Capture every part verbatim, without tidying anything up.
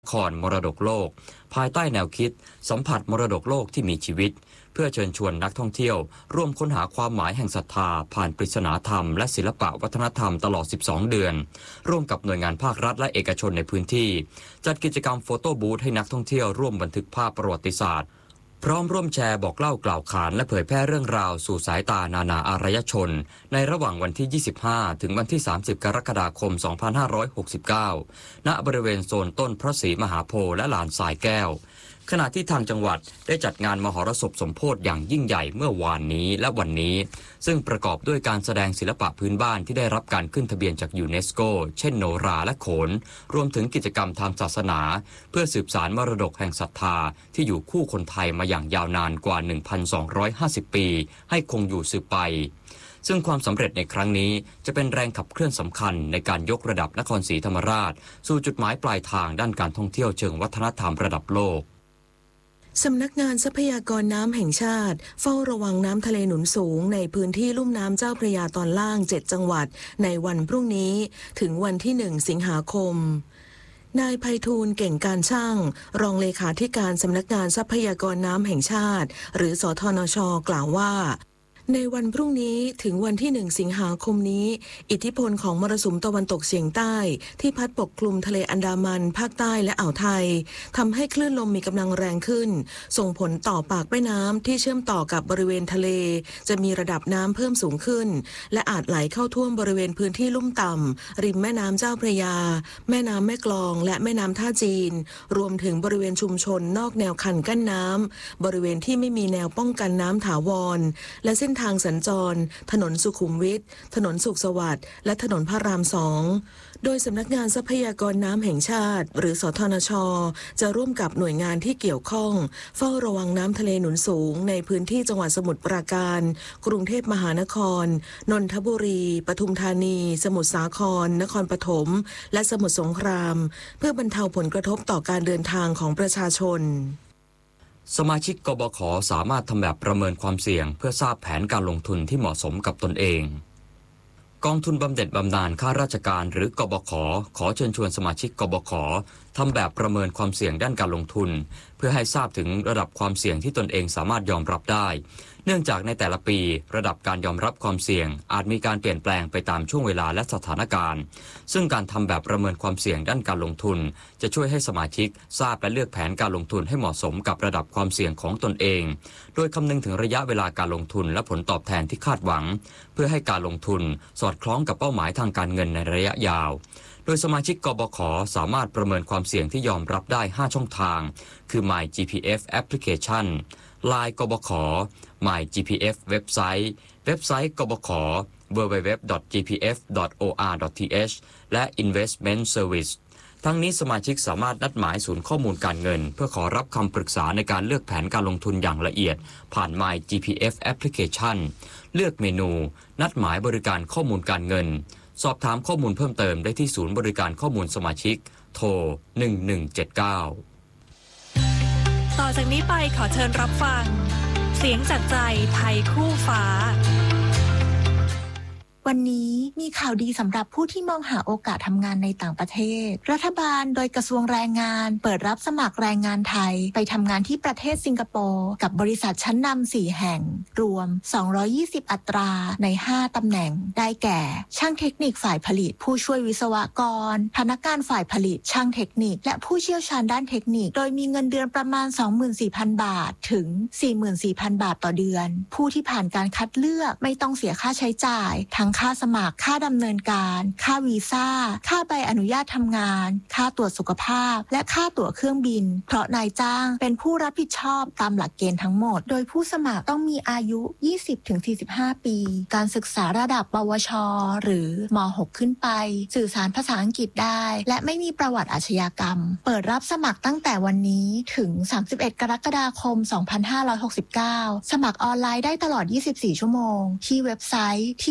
ครมรดกโลกภายใต้แนวคิดสัมผัสมรดกโลกที่มีชีวิตเพื่อเชิญชวนนักท่องเที่ยวร่วมค้นหาความหมายแห่งศรัทธาผ่านปริศนาธรรมและศิลปะวัฒนธรรมตลอดสิบสองเดือนร่วมกับหน่วยงานภาครัฐและเอกชนในพื้นที่จัดกิจกรรมโฟโต้บูธให้นักท่องเที่ยวร่วมบันทึกภาพประวัติศาสตร์พร้อมร่วมแชร์บอกเล่ากล่าวขานและเผยแพร่เรื่องราวสู่สายตานานาอารยชนในระหว่างวันที่ยี่สิบห้าถึงวันที่สามสิบกรกฎาคมสองพันห้าร้อยหกสิบเก้าณบริเวณโซนต้นพระศรีมหาโพธิ์และลานทรายแก้วขณะที่ทางจังหวัดได้จัดงานมหรสพสมโภชอย่างยิ่งใหญ่เมื่อวานนี้และวันนี้ซึ่งประกอบด้วยการแสดงศิลปะพื้นบ้านที่ได้รับการขึ้นทะเบียนจากยูเนสโกเช่นโนราและโขนรวมถึงกิจกรรมทางศาสนาเพื่อสืบสานมรดกแห่งศรัทธาที่อยู่คู่คนไทยมาอย่างยาวนานกว่า หนึ่งพันสองร้อยห้าสิบ ปีให้คงอยู่สืบไปซึ่งความสำเร็จในครั้งนี้จะเป็นแรงขับเคลื่อนสำคัญในการยกระดับนครศรีธรรมราชสู่จุดหมายปลายทางด้านการท่องเที่ยวเชิงวัฒนธรรมระดับโลกสำนักงานทรัพยากรน้ำแห่งชาติเฝ้าระวังน้ำทะเลหนุนสูงในพื้นที่ลุ่มน้ำเจ้าพระยาตอนล่างเจ็ดจังหวัดในวันพรุ่งนี้ถึงวันที่หนึ่งสิงหาคมนายไพฑูรย์เก่งการช่างรองเลขาธิการสำนักงานทรัพยากรน้ำแห่งชาติหรือสทนช.กล่าวว่าในวันพรุ่งนี้ถึงวันที่หนึ่งสิงหาคมนี้อิทธิพลของมรสุมตะวันตกเฉียงใต้ที่พัดปกคลุมทะเลอันดามันภาคใต้และอ่าวไทยทำให้คลื่นลมมีกำลังแรงขึ้นส่งผลต่อปากแม่น้ำที่เชื่อมต่อกับบริเวณทะเลจะมีระดับน้ำเพิ่มสูงขึ้นและอาจไหลเข้าท่วมบริเวณพื้นที่ลุ่มต่ำริมแม่น้ำเจ้าพระยาแม่น้ำแม่กลองและแม่น้ำท่าจีนรวมถึงบริเวณชุมชนนอกแนวคันกั้นน้ำบริเวณที่ไม่มีแนวป้องกันน้ำถาวรและเส้นทางสัญจรถนนสุขุมวิทถนนสุขสวัสดิ์และถนนพระรามสองโดยสำนักงานทรัพยากรน้ำแห่งชาติหรือสทนช.จะร่วมกับหน่วยงานที่เกี่ยวข้องเฝ้าระวังน้ำทะเลหนุนสูงในพื้นที่จังหวัดสมุทรปราการกรุงเทพมหานครนนทบุรีปทุมธานีสมุทรสาครนครปฐมและสมุทรสงครามเพื่อบรรเทาผลกระทบต่อการเดินทางของประชาชนสมาชิกกบข.สามารถทำแบบประเมินความเสี่ยงเพื่อทราบแผนการลงทุนที่เหมาะสมกับตนเองกองทุนบำเหน็จบำนาญข้าราชการหรือกบข.ขอเชิญชวนสมาชิกกบข.ทำแบบประเมินความเสี่ยงด้านการลงทุนเพื่อให้ทราบถึงระดับความเสี่ยงที่ตนเองสามารถยอมรับได้เนื่องจากในแต่ละปีระดับการยอมรับความเสี่ยงอาจมีการเปลี่ยนแปลงไปตามช่วงเวลาและสถานการณ์ซึ่งการทำแบบประเมินความเสี่ยงด้านการลงทุนจะช่วยให้สมาชิกทราบและเลือกแผนการลงทุนให้เหมาะสมกับระดับความเสี่ยงของตนเองโดยคำนึงถึงระยะเวลาการลงทุนและผลตอบแทนที่คาดหวังเพื่อให้การลงทุนสอดคล้องกับเป้าหมายทางการเงินในระยะยาวโดยสมาชิกกบข.สามารถประเมินความเสี่ยงที่ยอมรับได้ห้าช่องทางคือ My จี พี เอฟ Application ไลน์ กบข. My จี พี เอฟ เว็บไซต์เว็บไซต์กบข.ดับเบิลยู ดับเบิลยู ดับเบิลยู ดอท จี พี เอฟ ดอท โอ อาร์ ดอท ที เอช และ Investment Service ทั้งนี้สมาชิกสามารถนัดหมายศูนย์ข้อมูลการเงินเพื่อขอรับคำปรึกษาในการเลือกแผนการลงทุนอย่างละเอียดผ่าน My จี พี เอฟ Application เลือกเมนูนัดหมายบริการข้อมูลการเงินสอบถามข้อมูลเพิ่มเติมได้ที่ศูนย์บริการข้อมูลสมาชิกโทรหนึ่งหนึ่งเจ็ดเก้าต่อจากนี้ไปขอเชิญรับฟังเสียงจากใจไทยคู่ฟ้าวันนี้มีข่าวดีสำหรับผู้ที่มองหาโอกาสทำงานในต่างประเทศรัฐบาลโดยกระทรวงแรงงานเปิดรับสมัครแรงงานไทยไปทำงานที่ประเทศสิงคโปร์กับบริษัทชั้นนำสี่แห่งรวมสองร้อยยี่สิบอัตราในห้าตำแหน่งได้แก่ช่างเทคนิคฝ่ายผลิตผู้ช่วยวิศวกรพนักงานฝ่ายผลิตช่างเทคนิคและผู้เชี่ยวชาญด้านเทคนิคโดยมีเงินเดือนประมาณ สองหมื่นสี่พัน บาทถึง สี่หมื่นสี่พัน บาทต่อเดือนผู้ที่ผ่านการคัดเลือกไม่ต้องเสียค่าใช้จ่ายทั้งค่าสมัครค่าดำเนินการค่าวีซ่าค่าใบอนุญาตทำงานค่าตรวจสุขภาพและค่าตั๋วเครื่องบินเพราะนายจ้างเป็นผู้รับผิดชอบตามหลักเกณฑ์ทั้งหมดโดยผู้สมัครต้องมีอายุ ยี่สิบถึงสี่สิบห้า ปีการศึกษาระดับปวชหรือม หก ขึ้นไปสื่อสารภาษาอังกฤษได้และไม่มีประวัติอาชญากรรมเปิดรับสมัครตั้งแต่วันนี้ถึงสามสิบเอ็ดกรกฎาคมสองพันห้าร้อยหกสิบเก้าสมัครออนไลน์ได้ตลอดยี่สิบสี่ชั่วโมงที่เว็บไซต์ ที โอ อี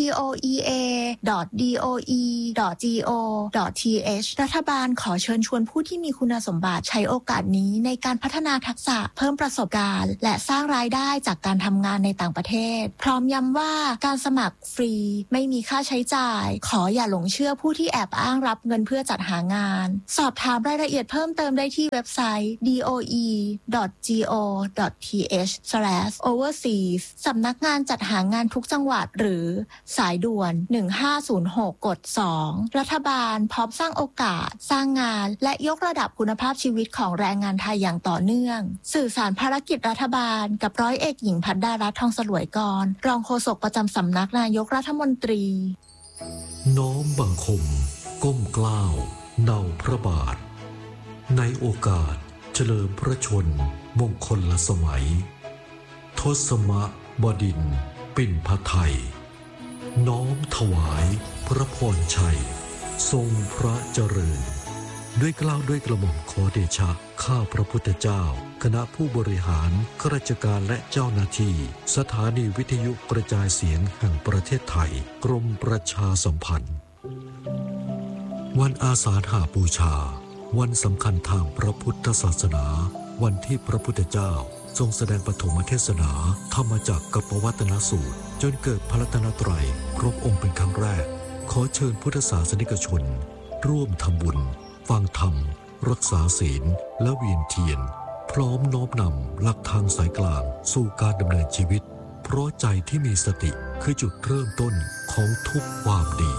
อี เอ ดอท ดี โอ อี ดอท จี โอ ดอท ที เอช รัฐบาลขอเชิญชวนผู้ที่มีคุณสมบัติใช้โอกาสนี้ในการพัฒนาทักษะเพิ่มประสบการณ์และสร้างรายได้จากการทำงานในต่างประเทศพร้อมย้ำว่าการสมัครฟรีไม่มีค่าใช้จ่ายขออย่าหลงเชื่อผู้ที่แอบอ้างรับเงินเพื่อจัดหางานสอบถามรายละเอียดเพิ่มเติมได้ที่เว็บไซต์ ดี โอ อี ดอท จี โอ ดอท ที เอช สแลช โอเวอร์ซีส สำนักงานจัดหางานทุกจังหวัดหรือสายด่วนหนึ่งห้าศูนย์หกกดสองรัฐบาลพร้อมสร้างโอกาสสร้างงานและยกระดับคุณภาพชีวิตของแรงงานไทยอย่างต่อเนื่องสื่อสารภารกิจรัฐบาลกับร้อยเอกหญิงภัทรดารัตน์ทองสลวยกรรองโฆษกประจำสำนักนายกรัฐมนตรีน้อมบังคมก้มเกล้าเนาพระบาทในโอกาสเฉลิมพระชนมงคลละสมัยทศมบดินทร์ปิ่นพไทยน้อมถวายพระพรชัยทรงพระเจริญด้วยเกล้าด้วยกระหม่อมขอเดชะข้าพระพุทธเจ้าคณะผู้บริหารข้าราชการและเจ้าหน้าที่สถานีวิทยุกระจายเสียงแห่งประเทศไทยกรมประชาสัมพันธ์วันอาสาฬหบูชาวันสำคัญทางพระพุทธศาสนาวันที่พระพุทธเจ้าทรงแสดงปฐมเทศนาธรรมจักรกัปวัตนสูตรจนเกิดพระรัตนตรัยครบองค์เป็นครั้งแรกขอเชิญพุทธศาสนิกชนร่วมทำบุญฟังธรรมรักษาศีลและเวียนเทียนพร้อมน้อมนำหลักทางสายกลางสู่การดำเนินชีวิตเพราะใจที่มีสติคือจุดเริ่มต้นของทุกความดี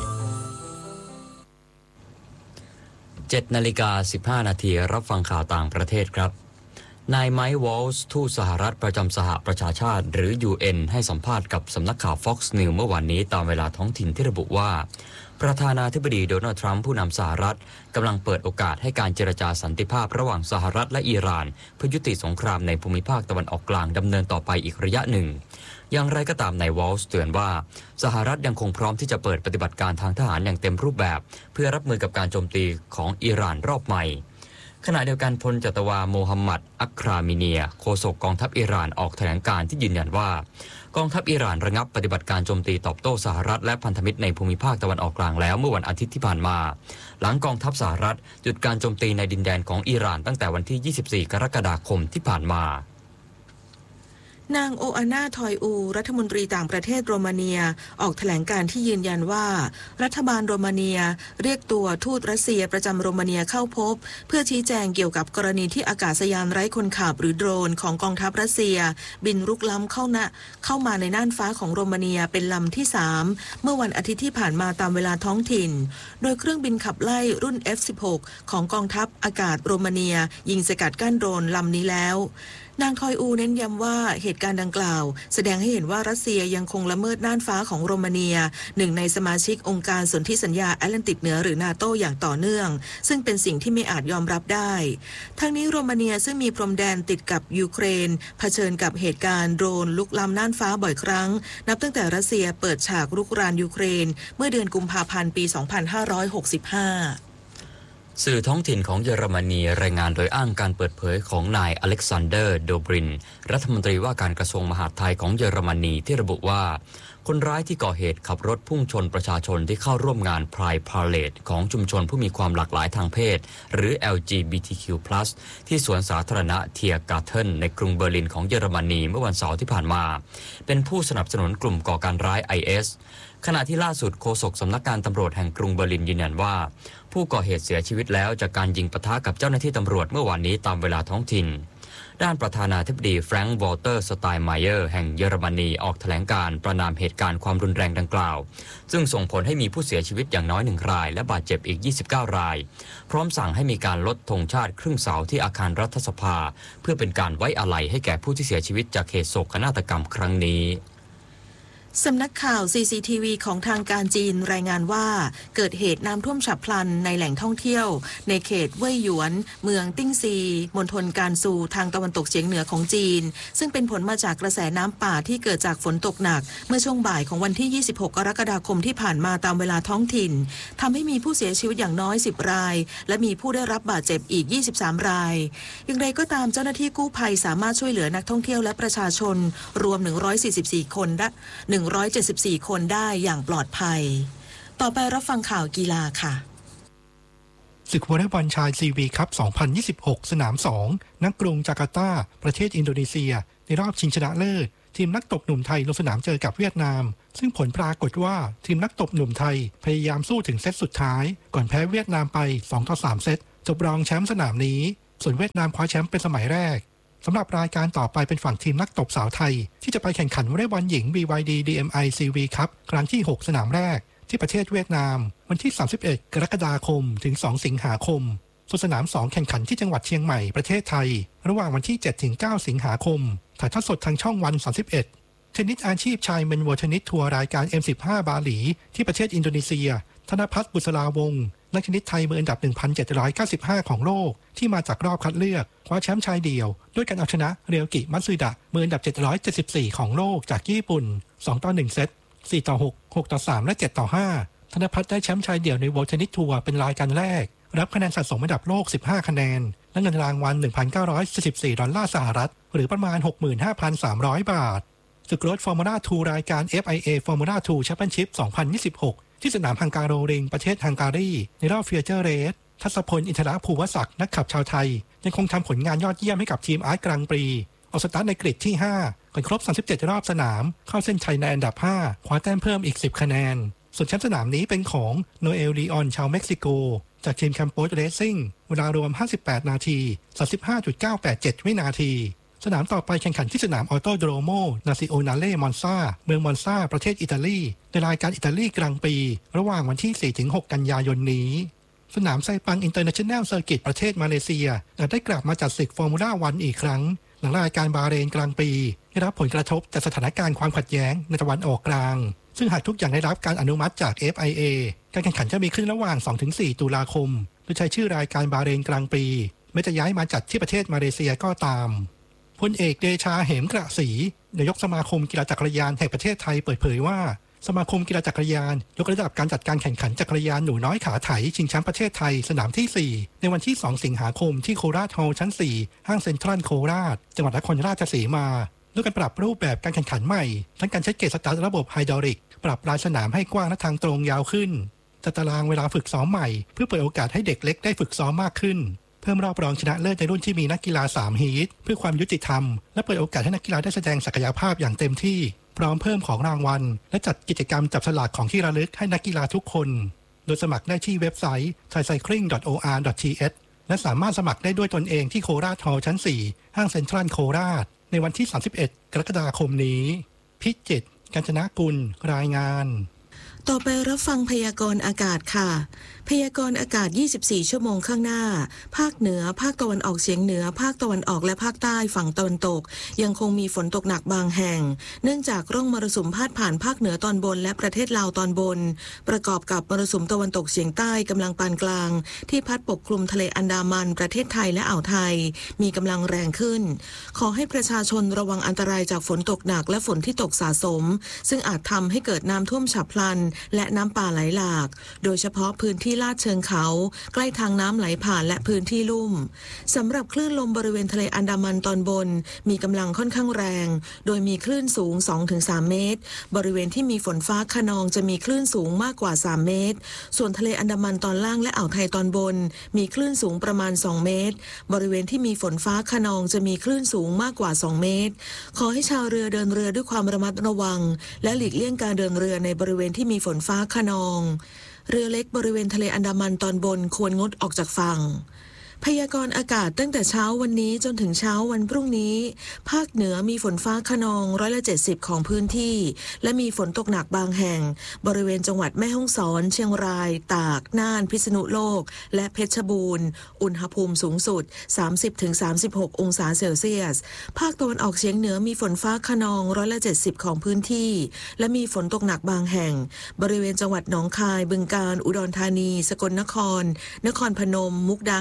เจ็ดนาฬิกาสิบห้านาทีรับฟังข่าวต่างประเทศครับนายไมค์วอลส์ทูตสหรัฐประจำสหประชาชาติหรือ ยู เอ็น ให้สัมภาษณ์กับสำนักข่าว Fox News เมื่อวานนี้ตามเวลาท้องถิ่นที่ระบุว่าประธานาธิบดีโดนัลด์ทรัมป์ผู้นำสหรัฐกำลังเปิดโอกาสให้การเจรจาสันติภาพระหว่างสหรัฐและอิหร่านเพื่อยุติสงครามในภูมิภาคตะวันออกกลางดำเนินต่อไปอีกระยะหนึ่งอย่างไรก็ตามนายวอลส์เตือนว่าสหรัฐยังคงพร้อมที่จะเปิดปฏิบัติการทางทหารอย่างเต็มรูปแบบเพื่อรับมือกับการโจมตีของอิหร่านรอบใหม่ขณะเดียวกันพลจัตวาโมฮัมหมัดอัครามิเนียโฆษกกองทัพอิหร่านออกแถลงการที่ยืนยันว่ากองทัพอิหร่านระงับปฏิบัติการโจมตีตอบโต้สหรัฐและพันธมิตรในภูมิภาคตะวันออกกลางแล้วเมื่อวันอาทิตย์ที่ผ่านมาหลังกองทัพสหรัฐหยุดการโจมตีในดินแดนของอิหร่านตั้งแต่วันที่ยี่สิบสี่กรกฎาคมที่ผ่านมานางโออาน่าทอยอูรัฐมนตรีต่างประเทศโรมาเนียออกแถลงการที่ยืนยันว่ารัฐบาลโรมาเนียเรียกตัวทูตรัสเซียประจำโรมาเนียเข้าพบเพื่อชี้แจงเกี่ยวกับกรณีที่อากาศยานไร้คนขับหรือโดรนของกองทัพรัสเซียบินรุกล้ำเข้านะเข้ามาในน่านฟ้าของโรมาเนียเป็นลำที่สามเมื่อวันอาทิตย์ที่ผ่านมาตามเวลาท้องถิ่นโดยเครื่องบินขับไล่รุ่น เอฟ สิบหก ของกองทัพอากาศโรมาเนียยิงสกัดกั้นโดรนลำนี้แล้วนางทอยอูเน้นย้ำว่าเหตุการณ์ดังกล่าวแสดงให้เห็นว่ารัสเซียยังคงละเมิดน่านฟ้าของโรมาเนียหนึ่งในสมาชิกองค์การสนธิสัญญาแอตแลนติกเหนือหรือนาโตอย่างต่อเนื่องซึ่งเป็นสิ่งที่ไม่อาจยอมรับได้ทั้งนี้โรมาเนียซึ่งมีพรมแดนติดกับยูเครนเผชิญกับเหตุการณ์โดรนลุกล้ำน่านฟ้าบ่อยครั้งนับตั้งแต่รัสเซียเปิดฉากรุกรานยูเครนเมื่อเดือนกุมภาพันธ์ปี สองพันห้าร้อยหกสิบห้าสื่อท้องถิ่นของเยอรมนีรายงานโดยอ้างการเปิดเผยของนายอเล็กซานเดอร์โดบรินรัฐมนตรีว่าการกระทรวงมหาดไทยของเยอรมนีที่ระบุว่าคนร้ายที่ก่อเหตุขับรถพุ่งชนประชาชนที่เข้าร่วมงาน Pride Parade ของชุมชนผู้มีความหลากหลายทางเพศหรือ แอล จี บี ที คิว พลัส ที่สวนสาธารณะเทียร์การ์เทนในกรุงเบอร์ลินของเยอรมนีเมื่อวันเสาร์ที่ผ่านมาเป็นผู้สนับสนุนกลุ่มก่อการร้าย ไอ เอส ขณะที่ล่าสุดโฆษกสำนักงานตำรวจแห่งกรุงเบอร์ลินยืนยันว่าผู้ก่อเหตุเสียชีวิตแล้วจากการยิงปะทะกับเจ้าหน้าที่ตำรวจเมื่อวานนี้ตามเวลาท้องถิ่นด้านประธานาธิบดีแฟรงค์วอลเตอร์สไตน์ไมเยอร์แห่งเยอรมนีออกแถลงการประณามเหตุการณ์ความรุนแรงดังกล่าวซึ่งส่งผลให้มีผู้เสียชีวิตอย่างน้อยหนึ่งรายและบาดเจ็บอีกยี่สิบเก้ารายพร้อมสั่งให้มีการลดธงชาติครึ่งเสาที่อาคารรัฐสภาเพื่อเป็นการไว้อาลัยให้แก่ผู้ที่เสียชีวิตจากเหตุโศกนาฏกรรมครั้งนี้สำนักข่าว ซี ซี ที วี ของทางการจีนรายงานว่าเกิดเหตุน้ำท่วมฉับพลันในแหล่งท่องเที่ยวในเขตเว่ยหยวนเมืองติ้งซีมณฑลการซูทางตะวันตกเฉียงเหนือของจีนซึ่งเป็นผลมาจากกระแสน้ำป่าที่เกิดจากฝนตกหนักเมื่อช่วงบ่ายของวันที่ยี่สิบหกกรกฎาคมที่ผ่านมาตามเวลาท้องถิ่นทำให้มีผู้เสียชีวิตอย่างน้อยสิบรายและมีผู้ได้รับบาดเจ็บอีกยี่สิบสามรายอย่างไรก็ตามเจ้าหน้าที่กู้ภัยสามารถช่วยเหลือนักท่องเที่ยวและประชาชนรวมหนึ่งร้อยสี่สิบสี่คนและหนึ่งงร้อยเจ็ดสิบสี่คนได้อย่างปลอดภัยต่อไปรับฟังข่าวกีฬาค่ะศึกวอลเลย์บอลชายซีวีคัพ สองพันยี่สิบหก สนาม สอง ณ กรุงจาการ์ตา ประเทศอินโดนีเซียในรอบชิงชนะเลิศทีมนักตบหนุ่มไทยลงสนามเจอกับเวียดนามซึ่งผลปรากฏว่าทีมนักตบหนุ่มไทยพยายามสู้ถึงเซตสุดท้ายก่อนแพ้เวียดนามไป สองต่อสาม เซตจบรองแชมป์สนามนี้ส่วนเวียดนามคว้าแชมป์เป็นสมัยแรกสำหรับรายการต่อไปเป็นฝั่งทีมนักตบสาวไทยที่จะไปแข่งขันวอลเลย์บอลหญิง บี วาย ดี ดี เอ็ม ไอ ซี วี Cup ครั้งที่หกสนามแรกที่ประเทศเวียดนามวันที่สามสิบเอ็ดกรกฎาคมถึงสองสิงหาคมส่วนสนามสองแข่งขันที่จังหวัดเชียงใหม่ประเทศไทยระหว่างวันที่เจ็ดถึงเก้าสิงหาคมถ่ายทอดสดทางช่องวันสามสิบเอ็ดเทนนิสอาชีพชายเมนเวิลด์เทนนิสทัวร์รายการ เอ็ม สิบห้า บาหลีที่ประเทศอินโดนีเซียธนภัทร บุษราวงศ์นักเทนนิสไทยมืออันดับ หนึ่งพันเจ็ดร้อยเก้าสิบห้า ของโลกที่มาจากรอบคัดเลือกคว้าแชมป์ชายเดี่ยวด้วยการเอาชนะเรียวกิมัตสึดะมืออันดับเจ็ดร้อยเจ็ดสิบสี่ของโลกจากญี่ปุ่นสองต่อหนึ่งเซตสี่ต่อหก หกต่อสามและเจ็ดต่อห้าธนภัทรได้แชมป์ชายเดี่ยวใน World Tennis Tour เป็นรายการแรกรับคะแนนสะสมอันดับโลกสิบห้าคะแนนและเงินรางวัล หนึ่งพันเก้าร้อยสี่สิบสี่ ดอลลาร์สหรัฐหรือประมาณ หกหมื่นห้าพันสามร้อย บาทศึกรถฟอร์มูล่าทูรายการ เอฟ ไอ เอ Formula ทู Championship สองพันยี่สิบหกที่สนามฮังการโรริงประเทศฮังการีในรอบฟิวเจอร์เรสทัศพลอินทรภูวศักดิ์นักขับชาวไทยยังคงทำผลงานยอดเยี่ยมให้กับทีมอาร์ตกรังปรีออกสตาร์ทในกริดที่ห้าก่อนครบสามสิบเจ็ดรอบสนามเข้าเส้นชัยในอันดับห้าคว้าแต้มเพิ่มอีกสิบคะแนนส่วนแชมป์สนามนี้เป็นของโนเอลลีออนชาวเม็กซิโกจากทีมแคมโปสเรซซิ่งเวลารวมห้าสิบแปดนาที สามสิบห้าจุดเก้าแปดเจ็ด วินาทีสนามต่อไปแข่งขันที่สนามออโตโดโรโมนาซิโอนาเล่มอนซาเมืองมอนซาประเทศอิตาลีในรายการอิตาลีกลางปีระหว่างวันที่ สี่ถึงหก กันยายนนี้สนามไซปังอินเตอร์เนชั่นแนลเซอร์กิตประเทศมาเลเซียได้กลับมาจัดศึกฟอร์มูล่าวันอีกครั้งหลังรายการบาเรนกลางปีได้รับผลกระทบจากสถานการณ์ความขัดแย้งในตะวันออกกลางซึ่งหากทุกอย่างได้รับการอนุมัติจาก เอฟ ไอ เอ การแข่งขันจะมีขึ้นระหว่าง สองถึงสี่ ตุลาคมโดยใช้ชื่อรายการบาเรนกลางปีไม่จะย้ายมาจัดที่ประเทศมาเลเซียก็ตามพลเอกเดชาเหมกระศรีนายกสมาคมกีฬาจักรยานแห่งประเทศไทยเปิดเผยว่าสมาคมกีฬาจักรยานยกระดับการจัดการแข่งขันจักรยานหนูน้อยขาไถชิงแชมป์ประเทศไทยสนามที่สี่ในวันที่สองสิงหาคมที่โคราชฮอลล์ชั้นสี่ห้างเซ็นทรัลโคราชจังหวัดนครราชสีมาด้วยการปรับรูปแบบการแข่งขันใหม่ทั้งการใช้เกจสตาร์ทระบบไฮดรอลิกปรับลายสนามให้กว้างและทางตรงยาวขึ้นจัดตารางเวลาฝึกซ้อมใหม่เพื่อเปิดโอกาสให้เด็กเล็กได้ฝึกซ้อมมากขึ้นเพิ่มรอบรองชนะเลิศในรุ่นที่มีนักกีฬาสามฮีทเพื่อความยุติธรรมและเปิดโอกาสให้นักกีฬาได้แสดงศักยภาพอย่างเต็มที่พร้อมเพิ่มของรางวัลและจัดกิจกรรมจับฉลากของที่ระลึกให้นักกีฬาทุกคนโดยสมัครได้ที่เว็บไซต์ ไทยไซคลิง ดอท โอ อาร์ ดอท ที เอช และสามารถสมัครได้ด้วยตนเองที่โคราชฮอลล์ชั้นสี่ห้างเซ็นทรัลโคราชในวันที่สามสิบเอ็ดกรกฎาคมนี้พิจิตร กาญจนกุลรายงานต่อไปรับฟังพยากรณ์อากาศค่ะพยากรณ์อากาศยี่สิบสี่ชั่วโมงข้างหน้าภาคเหนือภาคตะวันออกเฉียงเหนือภาคตะวันออกและภาคใต้ฝั่งตะวันตกยังคงมีฝนตกหนักบางแห่งเนื่องจากร่องมรสุมพาดผ่านภาคเหนือตอนบนและประเทศลาวตอนบนประกอบกับมรสุมตะวันตกเฉียงใต้กำลังปานกลางที่พัดปกคลุมทะเลอันดามันประเทศไทยและอ่าวไทยมีกำลังแรงขึ้นขอให้ประชาชนระวังอันตรายจากฝนตกหนักและฝนที่ตกสะสมซึ่งอาจทำให้เกิดน้ำท่วมฉับพลันและน้ำป่าไหลหลากโดยเฉพาะพื้นที่ลาดเชิงเขาใกล้ทางน้ำไหลผ่านและพื้นที่ลุ่มสำหรับคลื่นลมบริเวณทะเลอันดามันตอนบนมีกำลังค่อนข้างแรงโดยมีคลื่นสูง สองถึงสาม เมตรบริเวณที่มีฝนฟ้าคะนองจะมีคลื่นสูงมากกว่าสามเมตรส่วนทะเลอันดามันตอนล่างและอ่าวไทยตอนบนมีคลื่นสูงประมาณสองเมตรบริเวณที่มีฝนฟ้าคะนองจะมีคลื่นสูงมากกว่าสองเมตรขอให้ชาวเรือเดินเรือด้วยความระมัดระวังและหลีกเลี่ยงการเดินเรือในบริเวณที่มีฝนฟ้าคะนองเรือเล็กบริเวณทะเลอันดามันตอนบนควรงดออกจากฝั่งพยากรณ์อากาศตั้งแต่เช้าวันนี้จนถึงเช้าวันพรุ่งนี้ภาคเหนือมีฝนฟ้าคะนองร้อยละเจ็ดสิบของพื้นที่และมีฝนตกหนักบางแห่งบริเวณจังหวัดแม่ฮ่องสอนเชียงรายตากน่านพิษณุโลกและเพชรบูรณ์อุณหภูมิสูงสุด สามสิบถึงสามสิบหก องศาเซลเซียสภาคตะวันออกเฉียงเหนือมีฝนฟ้าคะนองร้อยละเจ็ดสิบของพื้นที่และมีฝนตกหนักบางแห่งบริเวณจังหวัดหนองคายบึงกาฬอุดรธานีสกลนครนครพนมมุกดาหาร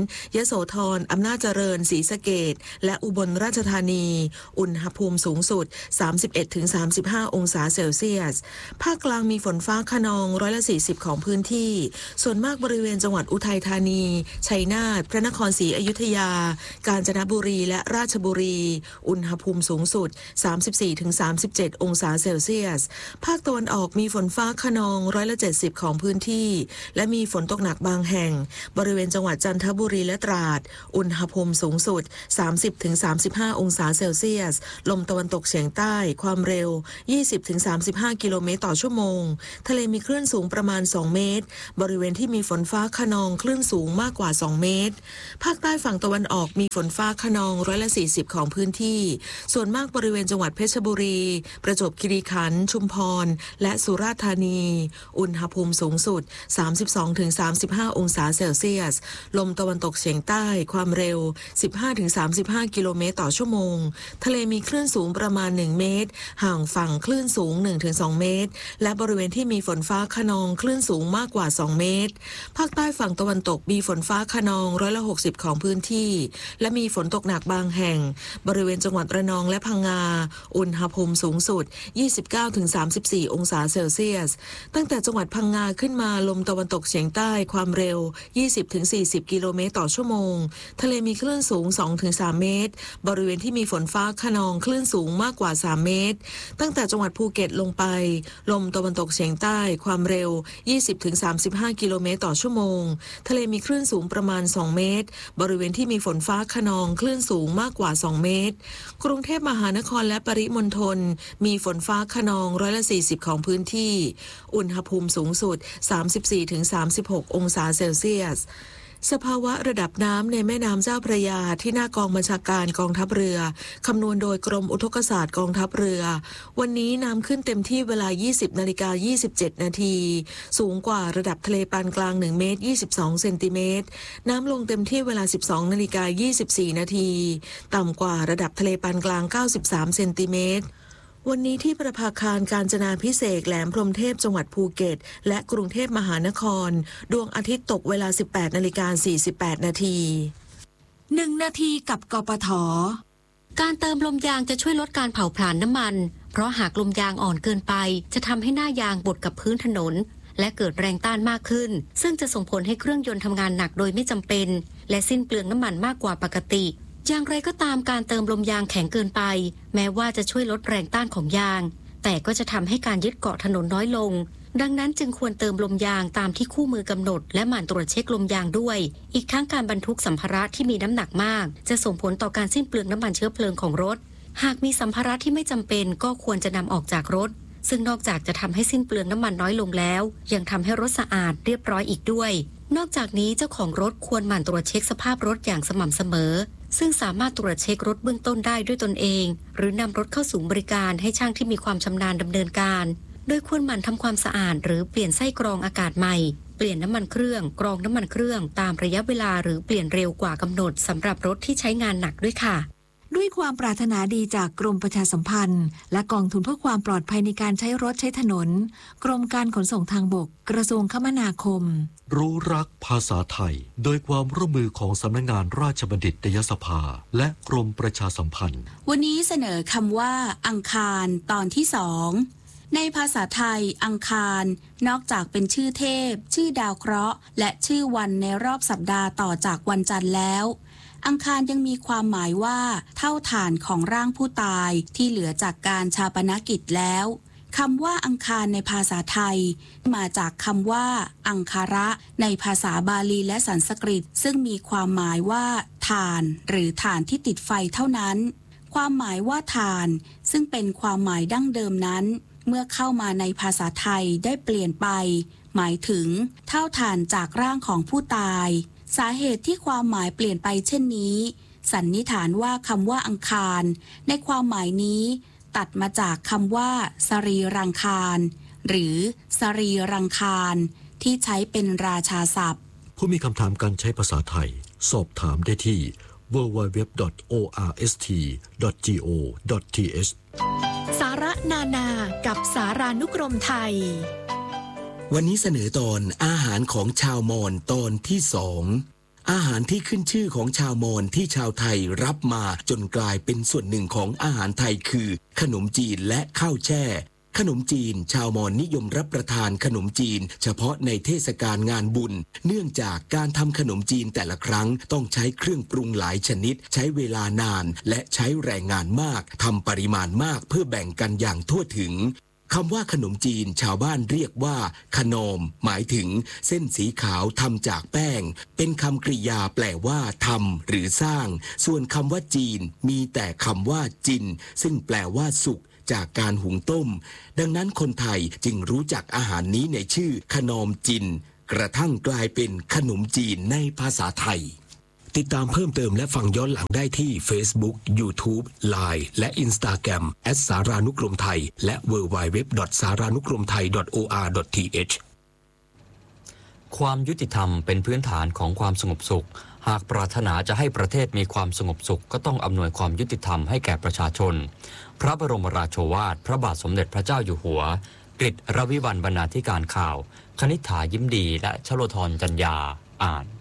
ยโสธรอำนาจเจริญศรีสะเกษและอุบลราชธานีอุณหภูมิสูงสุด สามสิบเอ็ดถึงสามสิบห้า องศาเซลเซียสภาคกลางมีฝนฟ้าคะนองร้อยละสี่สิบของพื้นที่ส่วนมากบริเวณจังหวัดอุทัยธานีชัยนาทพระนครศรีอยุธยากาญจนบุรีและราชบุรีอุณหภูมิสูงสุด สามสิบสี่ถึงสามสิบเจ็ด องศาเซลเซียสภาคตะวันออกมีฝนฟ้าคะนองร้อยละเจ็ดสิบของพื้นที่และมีฝนตกหนักบางแห่งบริเวณจังหวัดจันทบุรีและตราดอุณหภูมิสูงสุด สามสิบถึงสามสิบห้า องศาเซลเซียสลมตะวันตกเฉียงใต้ความเร็ว ยี่สิบถึงสามสิบห้า กิโลเมตรต่อชั่วโมงทะเลมีคลื่นสูงประมาณสองเมตรบริเวณที่มีฝนฟ้าคะนองคลื่นสูงมากกว่าสองเมตรภาคใต้ฝั่งตะวันออกมีฝนฟ้าคะนองร้อยละสี่สิบของพื้นที่ส่วนมากบริเวณจังหวัดเพชรบุรีประจวบคีรีขันธ์ชุมพรและสุราษฎร์ธานีอุณหภูมิสูงสุด สามสิบสองถึงสามสิบห้า องศาเซลเซียสลมตะวันตกเฉียงใต้ความเร็ว สิบห้าถึงสามสิบห้า กิโลเมตรต่อชั่วโมงทะเลมีคลื่นสูงประมาณหนึ่งเมตรห่างฝั่งคลื่นสูง หนึ่งถึงสอง เมตรและบริเวณที่มีฝนฟ้าคะนองคลื่นสูงมากกว่าสองเมตรภาคใต้ฝั่งตะวันตกมีฝนฟ้าคะนองร้อยละหกสิบของพื้นที่และมีฝนตกหนักบางแห่งบริเวณจังหวัดระนองและพังงาอุณหภูมิสูงสุด ยี่สิบเก้าถึงสามสิบสี่ องศาเซลเซียสตั้งแต่จังหวัดพังงาขึ้นมาลมตะวันตกเฉียงใต้ความเร็ว ยี่สิบถึงสี่สิบ กิโลเมตรต่อชั่วโมงทะเลมีคลื่นสูง สองถึงสาม เมตรบริเวณที่มีฝนฟ้าคะนองคลื่นสูงมากกว่าสามเมตรตั้งแต่จังหวัดภูเก็ตลงไปลมตะวันตกเฉียงใต้ความเร็ว ยี่สิบถึงสามสิบห้า กิโลเมตรต่อชั่วโมงทะเลมีคลื่นสูงประมาณสองเมตรบริเวณที่มีฝนฟ้าคะนองคลื่นสูงมากกว่าสองเมตรกรุงเทพมหานครและปริมณฑลมีฝนฟ้าคะนองร้อยละสี่สิบของพื้นที่อุณหภูมิสูงสุด สามสิบสี่ถึงสามสิบหก องศาเซลเซียสสภาวะระดับน้ำในแม่น้ำเจ้าพระยาที่หน้ากองบัญชาการกองทัพเรือคำนวณโดยกรมอุทกศาสตร์กองทัพเรือวันนี้น้ำขึ้นเต็มที่เวลา ยี่สิบนาฬิกายี่สิบเจ็ด นาทีสูงกว่าระดับทะเลปานกลางหนึ่งเมตรยี่สิบสองเซนติเมตรน้ำลงเต็มที่เวลา สิบสองนาฬิกายี่สิบสี่ นาทีต่ำกว่าระดับทะเลปานกลางเก้าสิบสามเซนติเมตรวันนี้ที่ประภาคารกาญจนาภิเษกแหลมพรหมเทพจังหวัดภูเก็ตและกรุงเทพมหานครดวงอาทิตย์ตกเวลา สิบแปดนาฬิกาสี่สิบแปด นาทีหนึ่งนาทีกับกปท.การเติมลมยางจะช่วยลดการเผาผลาญน้ำมันเพราะหากลมยางอ่อนเกินไปจะทำให้หน้ายางบดกับพื้นถนนและเกิดแรงต้านมากขึ้นซึ่งจะส่งผลให้เครื่องยนต์ทำงานหนักโดยไม่จำเป็นและสิ้นเปลืองน้ำมันมากกว่าปกติอย่างไรก็ตามการเติมลมยางแข็งเกินไปแม้ว่าจะช่วยลดแรงต้านของยางแต่ก็จะทำให้การยึดเกาะถนนน้อยลงดังนั้นจึงควรเติมลมยางตามที่คู่มือกำหนดและหมั่นตรวจเช็คลมยางด้วยอีกทั้งการบรรทุกสัมภาระที่มีน้ำหนักมากจะส่งผลต่อการสิ้นเปลืองน้ำมันเชื้อเพลิงของรถหากมีสัมภาระที่ไม่จำเป็นก็ควรจะนำออกจากรถซึ่งนอกจากจะทำให้สิ้นเปลืองน้ำมันน้อยลงแล้วยังทำให้รถสะอาดเรียบร้อยอีกด้วยนอกจากนี้เจ้าของรถควรหมั่นตรวจเช็คสภาพรถอย่างสม่ำเสมอซึ่งสามารถตรวจเช็ครถเบื้องต้นได้ด้วยตนเองหรือนำรถเข้าศูนย์บริการให้ช่างที่มีความชำนาญดำเนินการโดยควรหมั่นทำความสะอาดหรือเปลี่ยนไส้กรองอากาศใหม่เปลี่ยนน้ำมันเครื่องกรองน้ำมันเครื่องตามระยะเวลาหรือเปลี่ยนเร็วกว่ากำหนดสำหรับรถที่ใช้งานหนักด้วยค่ะด้วยความปรารถนาดีจากกรมประชาสัมพันธ์และกองทุนเพื่อความปลอดภัยในการใช้รถใช้ถนนกรมการขนส่งทางบกกระทรวงคมนาคมรู้รักภาษาไทยโดยความร่วมมือของสำนักงานราชบัณฑิตยสภาและกรมประชาสัมพันธ์วันนี้เสนอคำว่าอังคารตอนที่สองในภาษาไทยอังคารนอกจากเป็นชื่อเทพชื่อดาวเคราะห์และชื่อวันในรอบสัปดาห์ต่อจากวันจันทร์แล้วอังคารยังมีความหมายว่าเท่าฐานของร่างผู้ตายที่เหลือจากการชาปนกิจแล้วคำว่าอังคารในภาษาไทยมาจากคำว่าอังคาระในภาษาบาลีและสันสกฤตซึ่งมีความหมายว่าถ่านหรือถ่านที่ติดไฟเท่านั้นความหมายว่าถ่านซึ่งเป็นความหมายดั้งเดิมนั้นเมื่อเข้ามาในภาษาไทยได้เปลี่ยนไปหมายถึงเท่าฐานจากร่างของผู้ตายสาเหตุที่ความหมายเปลี่ยนไปเช่นนี้สันนิษฐานว่าคำว่าอังคารในความหมายนี้ตัดมาจากคำว่าสรีรังคารหรือสรีรังคารที่ใช้เป็นราชาศัพท์ผู้มีคำถามการใช้ภาษาไทยสอบถามได้ที่ ดับเบิลยู ดับเบิลยู ดับเบิลยู ดอท โอ อาร์ เอส ที ดอท จี โอ ดอท ที เอชสาระนานากับสารานุกรมไทยวันนี้เสนอตอนอาหารของชาวมอญตอนที่สองอาหารที่ขึ้นชื่อของชาวมอญที่ชาวไทยรับมาจนกลายเป็นส่วนหนึ่งของอาหารไทยคือขนมจีนและข้าวแช่ขนมจีนชาวมอญนิยมรับประทานขนมจีนเฉพาะในเทศกาลงานบุญเนื่องจากการทำขนมจีนแต่ละครั้งต้องใช้เครื่องปรุงหลายชนิดใช้เวลานานและใช้แรงงานมากทำปริมาณมากเพื่อแบ่งกันอย่างทั่วถึงคำว่าขนมจีนชาวบ้านเรียกว่าขนมหมายถึงเส้นสีขาวทำจากแป้งเป็นคำกริยาแปลว่าทำหรือสร้างส่วนคำว่าจีนมีแต่คำว่าจินซึ่งแปลว่าสุกจากการหุงต้มดังนั้นคนไทยจึงรู้จักอาหารนี้ในชื่อขนมจีนกระทั่งกลายเป็นขนมจีนในภาษาไทยติดตามเพิ่มเติมและฟังย้อนหลังได้ที่ Facebook YouTube ไลน์ และ Instagram แอท สารานุกรมไทยและ ดับเบิลยู ดับเบิลยู ดับเบิลยู ดอท สารานุกรมไทย ดอท โอ อาร์ ดอท ที เอชความยุติธรรมเป็นพื้นฐานของความสงบสุขหากปรารถนาจะให้ประเทศมีความสงบสุขก็ต้องอำนวยความยุติธรรมให้แก่ประชาชนพระบรมราโชวาทพระบาทสมเด็จพระเจ้าอยู่หัวกฤษรวิวรรณบรรณาธิการข่าวคณิษฐายิ้มดีและชโลธรจัญญาอ่าน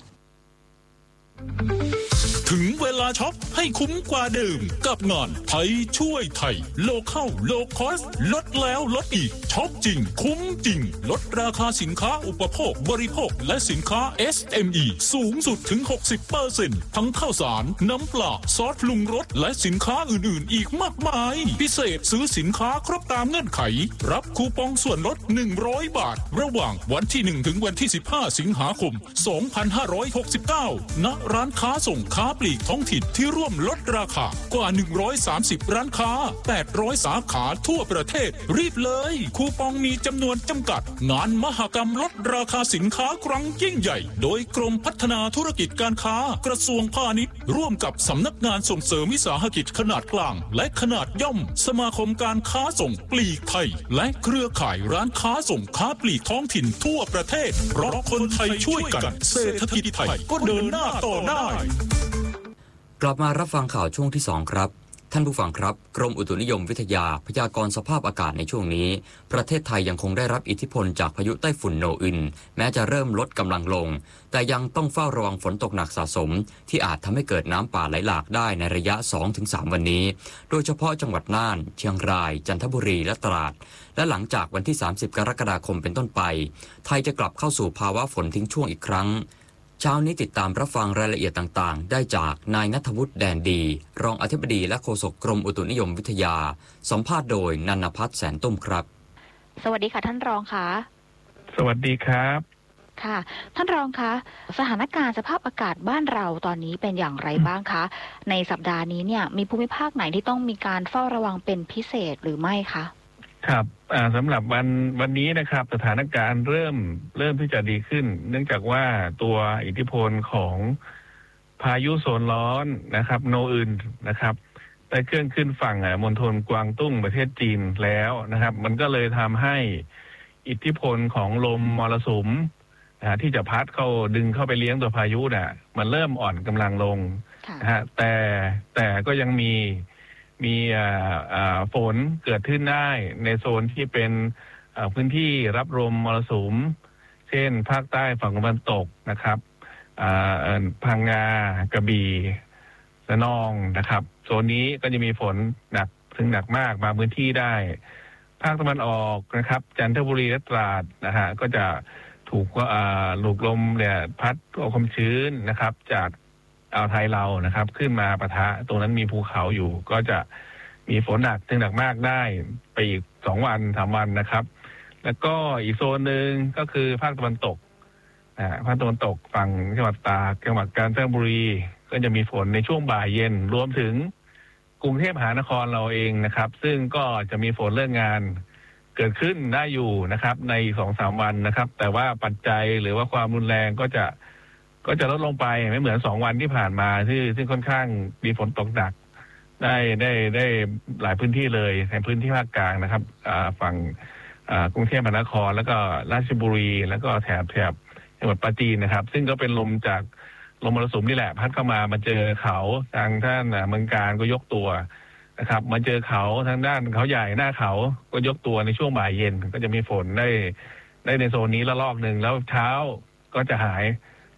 ถึงเวลาช็อปให้คุ้มกว่าเดิมกับงานไทยช่วยไทยโลคอลโลคอสลดแล้วลดอีกช็อปจริงคุ้มจริงลดราคาสินค้าอุปโภคบริโภคและสินค้า เอส เอ็ม อี สูงสุดถึง หกสิบเปอร์เซ็นต์ ทั้งข้าวสารน้ำปลาซอสปรุงรสและสินค้าอื่นๆอีกมากมายพิเศษซื้อสินค้าครบตามเงื่อนไขรับคูปองส่วนลดหนึ่งร้อยบาทระหว่างวันที่หนึ่งถึงวันที่สิบห้าสิงหาคมสองพันห้าร้อยหกสิบเก้าณร้านค้าส่งค้าปลีกท้องถิ่นที่ร่วมลดราคากว่าหนึ่งร้อยสามสิบร้านค้าแปดร้อยสาขาทั่วประเทศรีบเลยคูปองมีจำนวนจำกัดงานมหกรรมลดราคาสินค้าครั้งยิ่งใหญ่โดยกรมพัฒนาธุรกิจการค้ากระทรวงพาณิชย์ร่วมกับสำนักงานส่งเสริมวิสาหกิจขนาดกลางและขนาดย่อมสมาคมการค้าส่งปลีกไทยและเครือข่ายร้านค้าส่งค้าปลีกท้องถิ่นทั่วประเทศเพราะคนไทยช่วยกันเศรษฐกิจไทยก็เดินหน้าต่อได้กลับมารับฟังข่าวช่วงที่สองครับท่านผู้ฟังครับกรมอุตุนิยมวิทยาพยากรณ์สภาพอากาศในช่วงนี้ประเทศไทยยังคงได้รับอิทธิพลจากพายุไต้ฝุ่นโนอึนแม้จะเริ่มลดกำลังลงแต่ยังต้องเฝ้าระวังฝนตกหนักสะสมที่อาจทำให้เกิดน้ำป่าไหลหลากได้ในระยะ สองถึงสาม วันนี้โดยเฉพาะจังหวัดน่านเชียงรายจันทบุรีและตราดและหลังจากวันที่สามสิบกรกฎาคมเป็นต้นไปไทยจะกลับเข้าสู่ภาวะฝนทิ้งช่วงอีกครั้งเช้านี้ติดตามรับฟังรายละเอียดต่างๆได้จากนายณัฐวุฒิแดนดีรองอธิบดีและโฆษกกรมอุตุนิยมวิทยาสัมภาษณ์โดยนันภัทรแสนตุ้มครับสวัสดีค่ะท่านรองค่ะสวัสดีครับค่ะท่านรองคะสถานการณ์สภาพอากาศบ้านเราตอนนี้เป็นอย่างไรบ้างคะในสัปดาห์นี้เนี่ยมีภูมิภาคไหนที่ต้องมีการเฝ้าระวังเป็นพิเศษหรือไม่คะครับสำหรับวันวันนี้นะครับสถานการณ์เริ่มเริ่มที่จะดีขึ้นเนื่องจากว่าตัวอิทธิพลของพายุโซนร้อนนะครับโนอึนนะครับได้เคลื่อนขึ้นฝั่งมณฑลกวางตุ้งประเทศจีนแล้วนะครับมันก็เลยทำให้อิทธิพลของลมมรสุมนะที่จะพัดเข้าดึงเข้าไปเลี้ยงตัวพายุน่ะมันเริ่มอ่อนกำลังลงนะฮะแต่แต่ก็ยังมีมีฝนเกิดขึ้นได้ในโซนที่เป็นพื้นที่รับลมมรสุมเช่นภาคใต้ฝั่งตะวันตกนะครับพังงากระบี่ระนองนะครับโซนนี้ก็จะมีฝนหนักถึงหนักมากบางพื้นที่ได้ภาคตะวันออกนะครับจันทบุรีและตราดนะฮะก็จะถูกลูกลมเนี่ยพัดเอาความชื้นนะครับจากอ่าวไทยเรานะครับขึ้นมาปะทะตรงนั้นมีภูเขาอยู่ก็จะมีฝนหนักถึงหนักมากได้ไปอีกสองวันสามวันนะครับแล้วก็อีกโซนหนึ่งก็คือภาคตะวันตกอ่าภาคตะวันตกฝั่งจังหวัดตากจังหวัดกาญจนบุรีก็จะมีฝนในช่วงบ่ายเย็นรวมถึงกรุงเทพมหานครเราเองนะครับซึ่งก็จะมีฝนเรื่องงานเกิดขึ้นได้อยู่นะครับในสองสามวันนะครับแต่ว่าปัจจัยหรือว่าความรุนแรงก็จะก็จะลดลงไปไม่เหมือนสองวันที่ผ่านมาที่ซึ่งค่อนข้างมีฝนตกหนักได้ได้ได้หลายพื้นที่เลยในพื้นที่ภาคกลางนะครับฝั่งกรุงเทพมหานครแล้วก็ราชบุรีแล้วก็แถบแถบจังหวัดปราจีนนะครับซึ่งก็เป็นลมจากลมมรสุมนี่แหละพัดเข้ามามาเจอเขาทางท่านเมืองการก็ยกตัวนะครับมาเจอเขาทางด้านเขาใหญ่หน้าเขาก็ยกตัวในช่วงบ่ายเย็นก็จะมีฝนได้ได้ในโซนนี้ละลอกหนึ่งแล้วเช้าก็จะหาย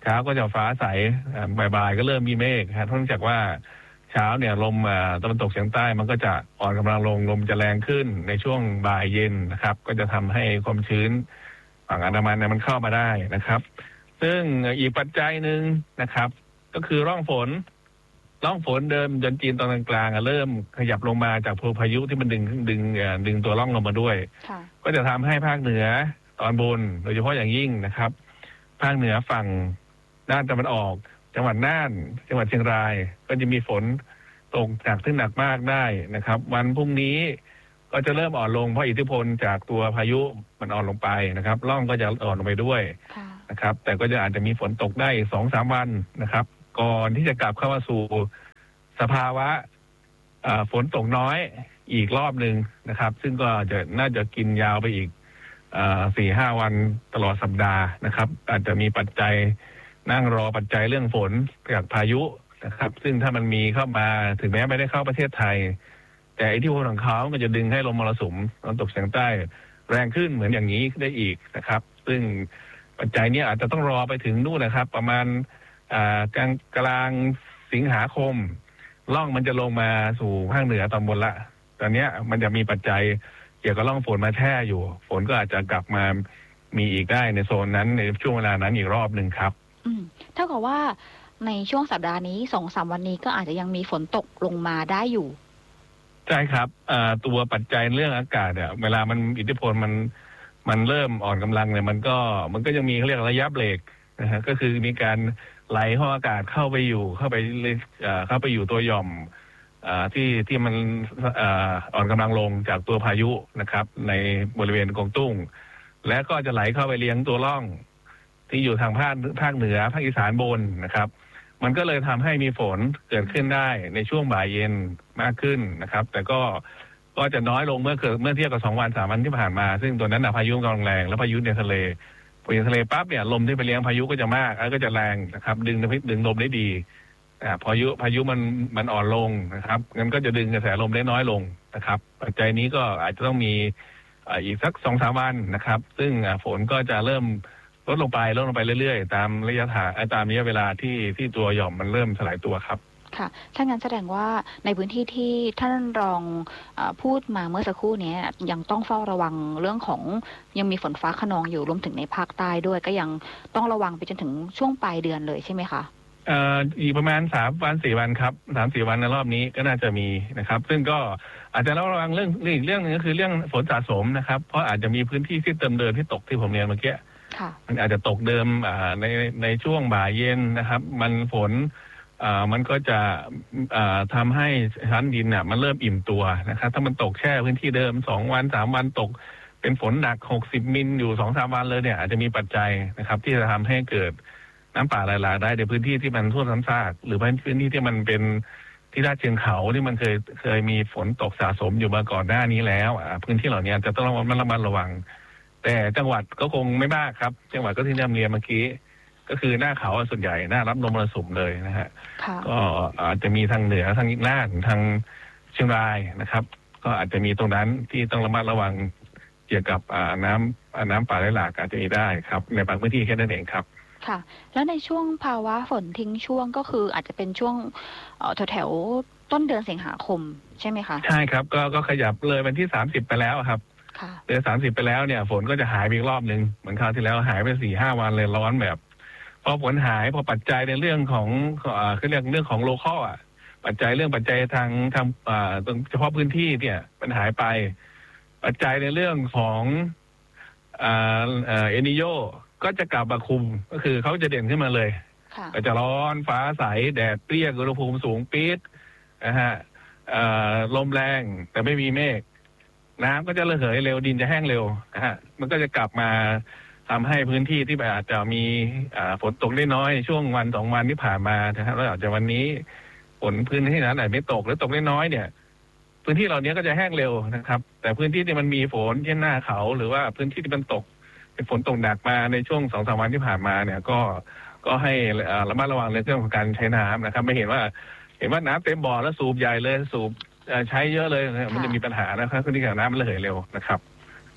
เช้าก็จะฟ้าใสบ่ายๆก็เริ่มมีเมฆครับเนื่องจากว่าเช้าเนี่ยลมตะวันตกเฉียงใต้มันก็จะอ่อนกำลังลงลมจะแรงขึ้นในช่วงบ่ายเย็นนะครับก็จะทำให้ความชื้นฝั่งอันดามันเนี่ยมันเข้ามาได้นะครับซึ่งอีกปัจจัยหนึ่งนะครับก็คือร่องฝนร่องฝนเดิมจนจีนตอนกลางๆเริ่มขยับลงมาจากพายุที่มันดึงดึงดึงตัวร่องลงมาด้วยก็จะทำให้ภาคเหนือตอนบนโดยเฉพาะอย่างยิ่งนะครับภาคเหนือฝั่งด้านตะวันออกจังหวัดน่านจังหวัดเชียงรายก็จะมีฝนตกหนักถึงหนักมากได้นะครับวันพรุ่งนี้ก็จะเริ่มอ่อนลงเพราะอิทธิพลจากตัวพายุมันอ่อนลงไปนะครับร่องก็จะอ่อนลงไปด้วยนะครับแต่ก็จะอาจจะมีฝนตกได้สองสามวันนะครับก่อนที่จะกลับเข้ามาสู่สภาวะฝนตกน้อยอีกรอบหนึ่งนะครับซึ่งก็จะน่าจะกินยาวไปอีกสี่ห้าวันตลอดสัปดาห์นะครับอาจจะมีปัจจัยนั่งรอปัจจัยเรื่องฝนจากพายุนะครับซึ่งถ้ามันมีเข้ามาถึงแม้ไม่ได้เข้าประเทศไทยแต่อิทธิพลของเขาก็จะดึงให้ลมมรสุมตะวันตกเฉียงใต้แรงขึ้นเหมือนอย่างนี้ได้อีกนะครับซึ่งปัจจัยนี้อาจจะต้องรอไปถึงนู่นนะครับประมาณกลางกลางสิงหาคมร่องมันจะลงมาสู่ภาคเหนือตอนบนละตอนนี้มันจะมีปัจจัยเกี่ยวกับร่องฝนมาแช่อยู่ฝนก็อาจจะกลับมามีอีกได้ในโซนนั้นในช่วงเวลานั้นอีกรอบหนึ่งครับอืมเท่ากับว่าในช่วงสัปดาห์นี้สองสามวันนี้ก็อาจจะยังมีฝนตกลงมาได้อยู่ใช่ครับตัวปัจจัยเรื่องอากาศเนี่ยเวลามันอิทธิพลมันมันเริ่มอ่อนกำลังเนี่ยมันก็มันก็ยังมีเขาเรียกระยะเบรกนะฮะก็คือมีการไหลห้องอากาศเข้าไปอยู่เข้าไปเข้าไปอยู่ตัวหย่อมที่ที่มันอ่อนกำลังลงจากตัวพายุนะครับในบริเวณกวางตุ้งและก็จะไหลเข้าไปเลี้ยงตัวร่องที่อยู่ทางภาคภาคเหนือภาคอีสานบนนะครับมันก็เลยทำให้มีฝนเกิดขึ้นได้ในช่วงบ่ายเย็นมากขึ้นนะครับแต่ก็ก็จะน้อยลงเมื่อเกิดเมื่อเทียบกับสองวันสามวันที่ผ่านมาซึ่งตัวนั้นพายุกำลังแรงแล้วพายุในทะเลพอในทะเลปั๊บเนี่ยลมที่ไปเลี้ยงพายุก็จะมากแล้วก็จะแรงนะครับดึงดึงลมได้ดีอ่าพายุพายุมันมันอ่อนลงนะครับงั้นก็จะดึงกระแสลมได้น้อยลงนะครับปัจจัยนี้ก็อาจจะต้องมีอีกสักสองสามวันนะครับซึ่งฝนก็จะเริ่มลดลงไปลดลงไปเรื่อยๆตามระยะทางตามระยะเวลาที่ที่ตัวหย่อมมันเริ่มสลายตัวครับค่ะถ้างั้นแสดงว่าในพื้นที่ที่ท่านรองพูดมาเมื่อสักครู่นี้ยังต้องเฝ้าระวังเรื่องของยังมีฝนฟ้าคะนองอยู่รวมถึงในภาคใต้ด้วยก็ยังต้องระวังไปจนถึงช่วงปลายเดือนเลยใช่ไหมคะเอ่ออีกประมาณสามวันสี่วันครับสามสี่วันในรอบนี้ก็น่าจะมีนะครับซึ่งก็อาจจะระวังเรื่องอีกเรื่องนึงก็คือเรื่องฝนสะสมนะครับเพราะอาจจะมีพื้นที่ที่เติมเดิมที่ตกที่ผมเรียนเมื่อกี้มันอาจจะตกเดิมในในช่วงบ่ายเย็นนะครับมันฝนมันก็จะทำให้ชั้นดินเนี่ยมันเริ่มอิ่มตัวนะครับถ้ามันตกแช่พื้นที่เดิมสองวันสามวันตกเป็นฝนหนักหกสิบมิลอยู่สองสามวันเลยเนี่ยอาจจะมีปัจจัยนะครับที่จะทำให้เกิดน้ำป่าไหลหลากได้ในพื้นที่ที่มันท่วมซ้ำซากหรือพื้นที่ที่มันเป็นที่ลาดเชิงเขาที่มันเคยเคยมีฝนตกสะสมอยู่มาก่อนหน้านี้แล้วพื้นที่เหล่านี้จะต้องระมัดระวังแต่จังหวัดก็คงไม่มากครับจังหวัดก็ที่นำเรียนเมื่อกี้ก็คือหน้าเขาส่วนใหญ่หน้ารับลมมรสุมเลยนะฮะก็อาจจะมีทางเหนือทางน่านทางเชียงรายนะครับก็อาจจะมีตรงนั้นที่ต้องระมัดระวังเกี่ยวกับน้ำน้ำป่าไหลหลากอาจจะมีได้ครับในบางพื้นที่แค่นั้นเองครับค่ะแล้วในช่วงภาวะฝนทิ้งช่วงก็คืออาจจะเป็นช่วงแถวแถวต้นเดือนสิงหาคมใช่ไหมคะใช่ครับก็ก็ขยับเลยวันที่สามสิบไปแล้วครับเดือนสามสิบไปแล้วเนี่ยฝนก็จะหายไปอีกรอบหนึ่งเหมือนคราวที่แล้วหายไปสี่ห้าวันเลยร้อนแบบพอฝนหายพอปัจจัยในเรื่องของเขาเรียกเรื่องของโลคอลอ่ะปัจจัยเรื่องปัจจัยทางทางเฉพาะพื้นที่เนี่ยมันหายไปปัจจัยในเรื่องของเอนิโยก็จะกลับมาคุมก็คือเขาจะเด่นขึ้นมาเลยก็จะร้อนฟ้าใสแดดเปรี้ยงอุณหภูมิสูงปี๊ดนะฮะลมแรงแต่ไม่มีเมฆน้ำก็จะระเหยเร็วดินจะแห้งเร็วนะฮะมันก็จะกลับมาทำให้พื้นที่ที่อาจจะมีฝนตกได้น้อยช่วงวันสองวันที่ผ่านมานะครับแล้วอาจจะวันนี้ฝนพื้นที่นั้นอาจไม่ตกหรือตกได้น้อยเนี่ยพื้นที่เหล่านี้ก็จะแห้งเร็วนะครับแต่พื้นที่ที่มันมีฝนเช่นหน้าเขาหรือว่าพื้นที่ที่มันตกเป็นฝนตกหนักมาในช่วงสองสามวันที่ผ่านมาเนี่ยก็ก็ให้ระมัดระวังในเรื่องของการใช้น้ำนะครับไม่เห็นว่าเห็นว่าน้ำเต็มบ่อแล้วสูบใหญ่เลยสูบใช้เยอะเลยมันจะมีปัญหานะครับพื้นที่กับน้ำมันระเหยเร็วนะครับ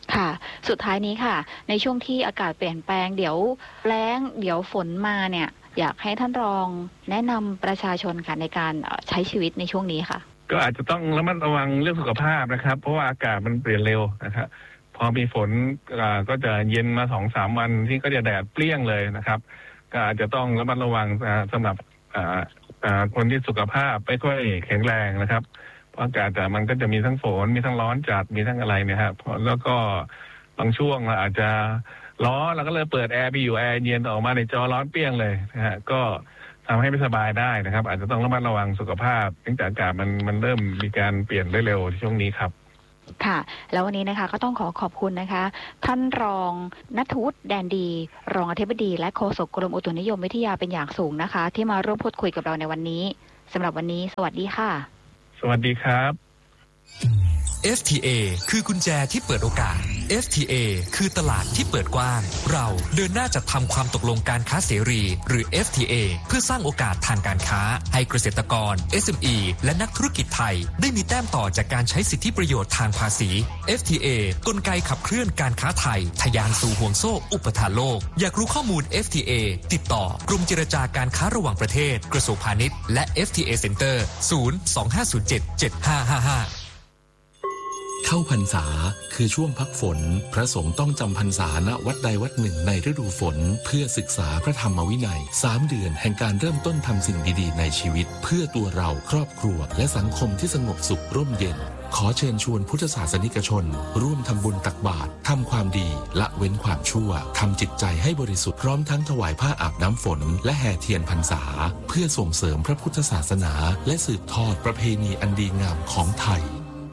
ค่ะสุดท้ายนี้ค่ะในช่วงที่อากาศเปลี่ยนแปลงเดี๋ยวแล้งเดี๋ยวฝนมาเนี่ยอยากให้ท่านรองแนะนำประชาชนค่ะในการใช้ชีวิตในช่วงนี้ค่ะก็อาจจะต้องระมัดระวังเรื่องสุขภาพนะครับเพราะว่าอากาศมันเปลี่ยนเร็วนะครับพอมีฝนก็จะเย็นมาสองสามวันที่ก็จะแดดเปรี้ยงเลยนะครับก็อาจจะต้องระมัดระวังสำหรับคนที่สุขภาพไม่ค่อยแข็งแรงนะครับเพราะอากาศแต่มันก็จะมีทั้งฝนมีทั้งร้อนจัดมีทั้งอะไรเนี่ยครับแล้วก็บางช่วงเราอาจจะร้อนเราก็เลยเปิดแอร์ไปอยู่แอร์เย็นออกมาในจอร้อนเปรี้ยงเลยนะฮะก็ทำให้ไม่สบายได้นะครับอาจจะต้องระมัดระวังสุขภาพเนื่องจากอากาศมันมันเริ่มมีการเปลี่ยนได้เร็วช่วงนี้ครับค่ะแล้ววันนี้นะคะก็ต้องขอขอบคุณนะคะท่านรองณัฐวุฒิแดนดีรองอธิบดีและโฆษกกรมอุตุนิยมวิทยาเป็นอย่างสูงนะคะที่มาร่วมพูดคุยกับเราในวันนี้สำหรับวันนี้สวัสดีค่ะสวัสดีครับเอฟ ที เอ คือกุญแจที่เปิดโอกาส เอฟ ที เอ คือตลาดที่เปิดกว้างเราเดินหน้าจัดทำความตกลงการค้าเสรีหรือ เอฟ ที เอ เพื่อสร้างโอกาสทางการค้าให้เกษตรกร เอส เอ็ม อี และนักธุรกิจไทยได้มีแต้มต่อจากการใช้สิทธิประโยชน์ทางภาษี เอฟ ที เอ กลไกขับเคลื่อนการค้าไทยทะยานสู่ห่วงโซ่อุปทานโลกอยากรู้ข้อมูล เอฟ ที เอ ติดต่อกรมเจรจาการค้าระหว่างประเทศกระทรวงพาณิชย์และ เอฟ ที เอ Center ศูนย์ สอง ห้า ศูนย์ เจ็ด เจ็ด ห้า ห้า ห้าเข้าพรรษาคือช่วงพักฝนพระสงฆ์ต้องจำพรรษาณวัดใดวัดหนึ่งในฤดูฝนเพื่อศึกษาพระธรรมวินัยสามเดือนแห่งการเริ่มต้นทำสิ่งดีๆในชีวิตเพื่อตัวเราครอบครัวและสังคมที่สงบสุขร่มเย็นขอเชิญชวนพุทธศาสนิกชนร่วมทำบุญตักบาตรทำความดีละเว้นความชั่วทำจิตใจให้บริสุทธิ์พร้อมทั้งถวายผ้าอาบน้ำฝนและแห่เทียนพรรษาเพื่อส่งเสริมพระพุทธศาสนาและสืบทอดประเพณีอันดีงามของไทย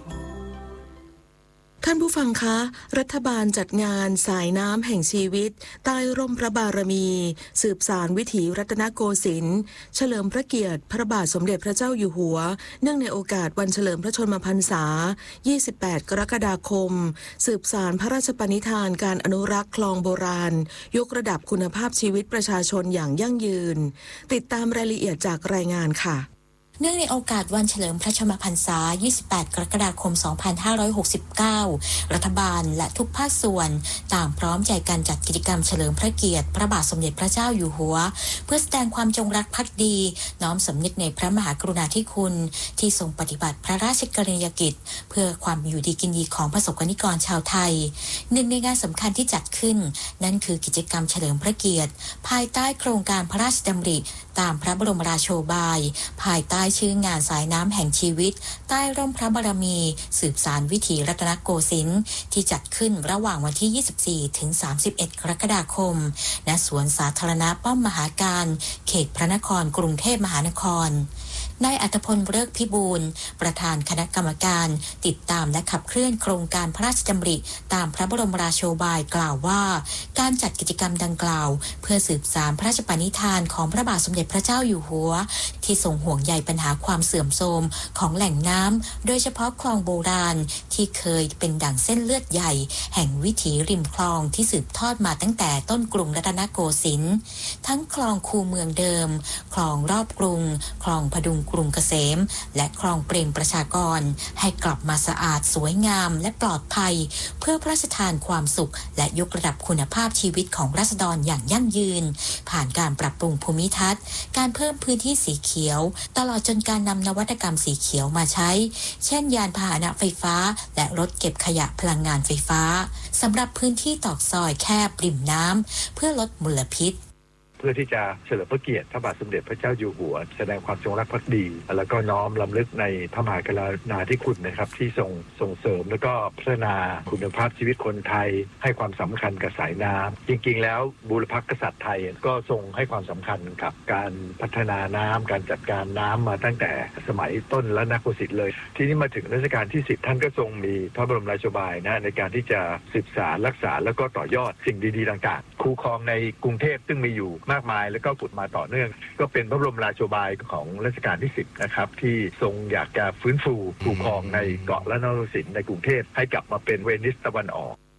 ท่านผู้ฟังคะรัฐบาลจัดงานสายน้ำแห่งชีวิตใต้ร่มพระบารมีสืบสานวิถีรัตนโกสินทร์เฉลิมพระเกียรติพระบาทสมเด็จพระเจ้าอยู่หัวเนื่องในโอกาสวันเฉลิมพระชนมพรรษายี่สิบแปดกรกฎาคมสืบสานพระราชปณิธานการอนุรักษ์คลองโบราณยกระดับคุณภาพชีวิตประชาชนอย่างยั่งยืนติดตามรายละเอียดจากรายงานค่ะเนื่องในโอกาสวันเฉลิมพระชนมพรรษายี่สิบแปดกรกฎาคมสองพันห้าร้อยหกสิบเก้ารัฐบาลและทุกภาคส่วนต่างพร้อมใจกันจัดกิจกรรมเฉลิมพระเกียรติพระบาทสมเด็จพระเจ้าอยู่หัวเพื่อแสดงความจงรักภักดีน้อมสำนึกในพระมหากรุณาธิคุณที่ทรงปฏิบัติพระราชกรณียกิจเพื่อความอยู่ดีกินดีของประสบกนิกรชาวไทยหนึ่งในงานสำคัญที่จัดขึ้นนั่นคือกิจกรรมเฉลิมพระเกียรติภายใต้โครงการพระราชดำริตามพระบรมราโชบายภายใต้ชื่องานสายน้ำแห่งชีวิตใต้ร่มพระบารมีสืบสานวิถีรัตนโกสินทร์ที่จัดขึ้นระหว่างวันที่ยี่สิบสี่ถึงสามสิบเอ็ดกรกฎาคมณสวนสาธารณะป้อมมหาการเขตพระนครกรุงเทพมหานครนายอัธพลฤกษ์พิบูลประธานคณะกรรมการติดตามและขับเคลื่อนโครงการพระราชดำริตามพระบรมราโชบายกล่าวว่าการจัดกิจกรรมดังกล่าวเพื่อสืบสานพระราชปณิธานของพระบาทสมเด็จพระเจ้าอยู่หัวที่ทรงห่วงใยปัญหาความเสื่อมโทรมของแหล่งน้ำโดยเฉพาะคลองโบราณที่เคยเป็นดั่งเส้นเลือดใหญ่แห่งวิถีริมคลองที่สืบทอดมาตั้งแต่ต้นกรุงรัตนโกสินทร์ทั้งคลองคูเมืองเดิมคลองรอบกรุงคลองพดุงกรุงเกษมและคลองเปรมประชากรให้กลับมาสะอาดสวยงามและปลอดภัยเพื่อพระราชทานความสุขและยกระดับคุณภาพชีวิตของราษฎรอย่างยั่งยืนผ่านการปรับปรุงภูมิทัศน์การเพิ่มพื้นที่สีเขียวตลอดจนการนำนวัตกรรมสีเขียวมาใช้เช่นยานพาหนะไฟฟ้าและรถเก็บขยะพลังงานไฟฟ้าสำหรับพื้นที่ตอกซอยแคบริมน้ำเพื่อลดมลพิษเพื่อที่จะเฉลิมพระเกียรติพระบาทสมเด็จพระเจ้าอยู่หัวแสดงความจงรักภักดีแล้วก็น้อมรำลึกในพระมหากรุณาธิคุณนะครับที่ทรงส่งเสริมแล้วก็พัฒนาคุณภาพชีวิตคนไทยให้ความสำคัญกับสายน้ำจริงๆแล้วบูรพกษัตริย์ไทยก็ทรงให้ความสำคัญกับการพัฒนาน้ำการจัดการน้ำมาตั้งแต่สมัยต้นรัตนโกสินทร์เลยทีนี้มาถึงรัชกาลที่สิบท่านก็ทรงมีพระบรมราโชบายนะในการที่จะศึกษารักษาแล้วก็ต่อยอดสิ่งดีๆต่างๆคูคลองในกรุงเทพซึ่งมีอยู่มากมายแล้วก็ผุดมาต่อเนื่องก็เป็นพระบรมราโชบายของรัชกาลที่สิบนะครับที่ทรงอยากจะฟื้นฟูคูคลองในเกาะรัตนโกสินทร์ในกรุงเทพให้กลับมาเป็นเวนิสตะวันออก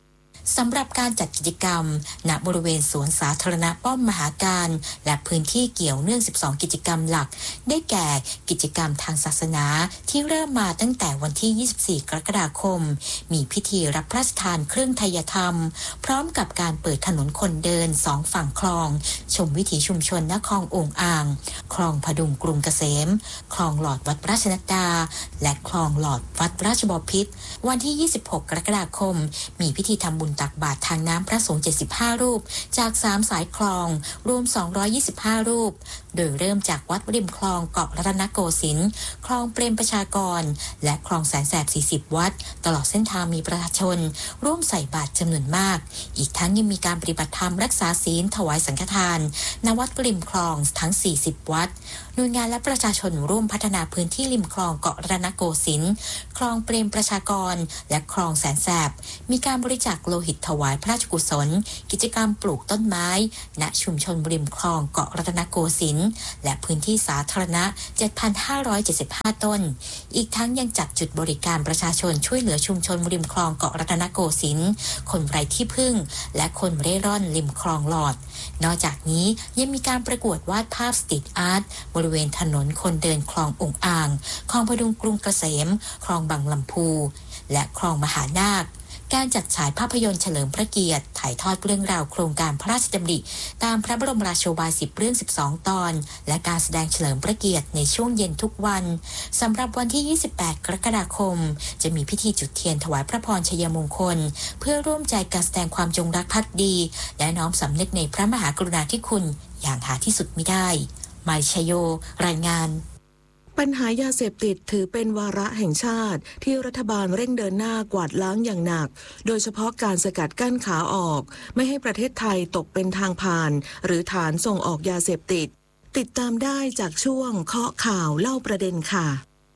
สำหรับการจัดกิจกรรมณบริเวณสวนสาธารณะป้อมมหาการและพื้นที่เกี่ยวเนื่องสิบสองกิจกรรมหลักได้แก่กิจกรรมทางศาสนาที่เริ่มมาตั้งแต่วันที่ยี่สิบสี่กรกฎาคมมีพิธีรับพระราชทานเครื่องไทยธรรมพร้อมกับการเปิดถนนคนเดินสองฝั่งคลองชมวิถีชุมชนณคลองโอ่งอ่างคลองพดุงกรุงเกษมคลองหลอดวัดราชนัดดาและคลองหลอดวัดราชบพิตรวันที่ยี่สิบหกกรกฎาคมมีพิธีทำบุญตักบาตรทางน้ำพระสงฆ์เจ็ดสิบห้ารูปจากสามสายคลองรวมสองร้อยยี่สิบห้ารูปโดยเริ่มจากวัดริมคลองเกาะรัตนโกสินทร์คลองเปรมประชากรและคลองแสนแสบสี่สิบวัดตลอดเส้นทางมีประชาชนร่วมใส่บาตรจำนวนมากอีกทั้งยังมีการปฏิบัติธรรมรักษาศีลถวายสังฆทานณวัดริมคลองทั้งสี่สิบวัดหน่วยงานและประชาชนร่วมพัฒนาพื้นที่ริมคลองเกาะรัตนโกสินทร์คลองเปรมประชากรและคลองแสนแสบมีการบริจาคโลหิตถวายพระราชกุศลกิจกรรมปลูกต้นไม้ณชุมชนริมคลองเกาะรัตนโกสินทร์และพื้นที่สาธารณะ เจ็ดพันห้าร้อยเจ็ดสิบห้า ต้นอีกทั้งยังจัดจุดบริการประชาชนช่วยเหลือชุมชนริมคลองเกาะรัตนโกสินทร์คนไร้ที่พึ่งและคนเร่ร่อนริมคลองหลอดนอกจากนี้ยังมีการประกวดวาดภาพสตรีทอาร์ตบริเวณถนนคนเดินคลององอ่างคลองพดุงกรุงเกษมคลองบางลำพูและคลองมหานาคการจัดฉายภาพยนตร์เฉลิมพระเกียรติถ่ายทอดเรื่องราวโครงการพระราชดำริตามพระบรมราโชบายสิบเรื่องสิบสองตอนและการแสดงเฉลิมพระเกียรติในช่วงเย็นทุกวันสำหรับวันที่ยี่สิบแปดกรกฎาคมจะมีพิธีจุดเทียนถวายพระพรชัยมงคลเพื่อร่วมใจการแสดงความจงรักภักดีและน้อมสำนึกในพระมหากรุณาธิคุณอย่างหาที่สุดมิได้ไมค์ชโยรายงานปัญหายาเสพติดถือเป็นวาระแห่งชาติที่รัฐบาลเร่งเดินหน้ากวาดล้างอย่างหนักโดยเฉพาะการสกัดกั้นขาออกไม่ให้ประเทศไทยตกเป็นทางผ่านหรือฐานส่งออกยาเสพติดติดตามได้จากช่วงเคาะข่าวเล่าประเด็นค่ะ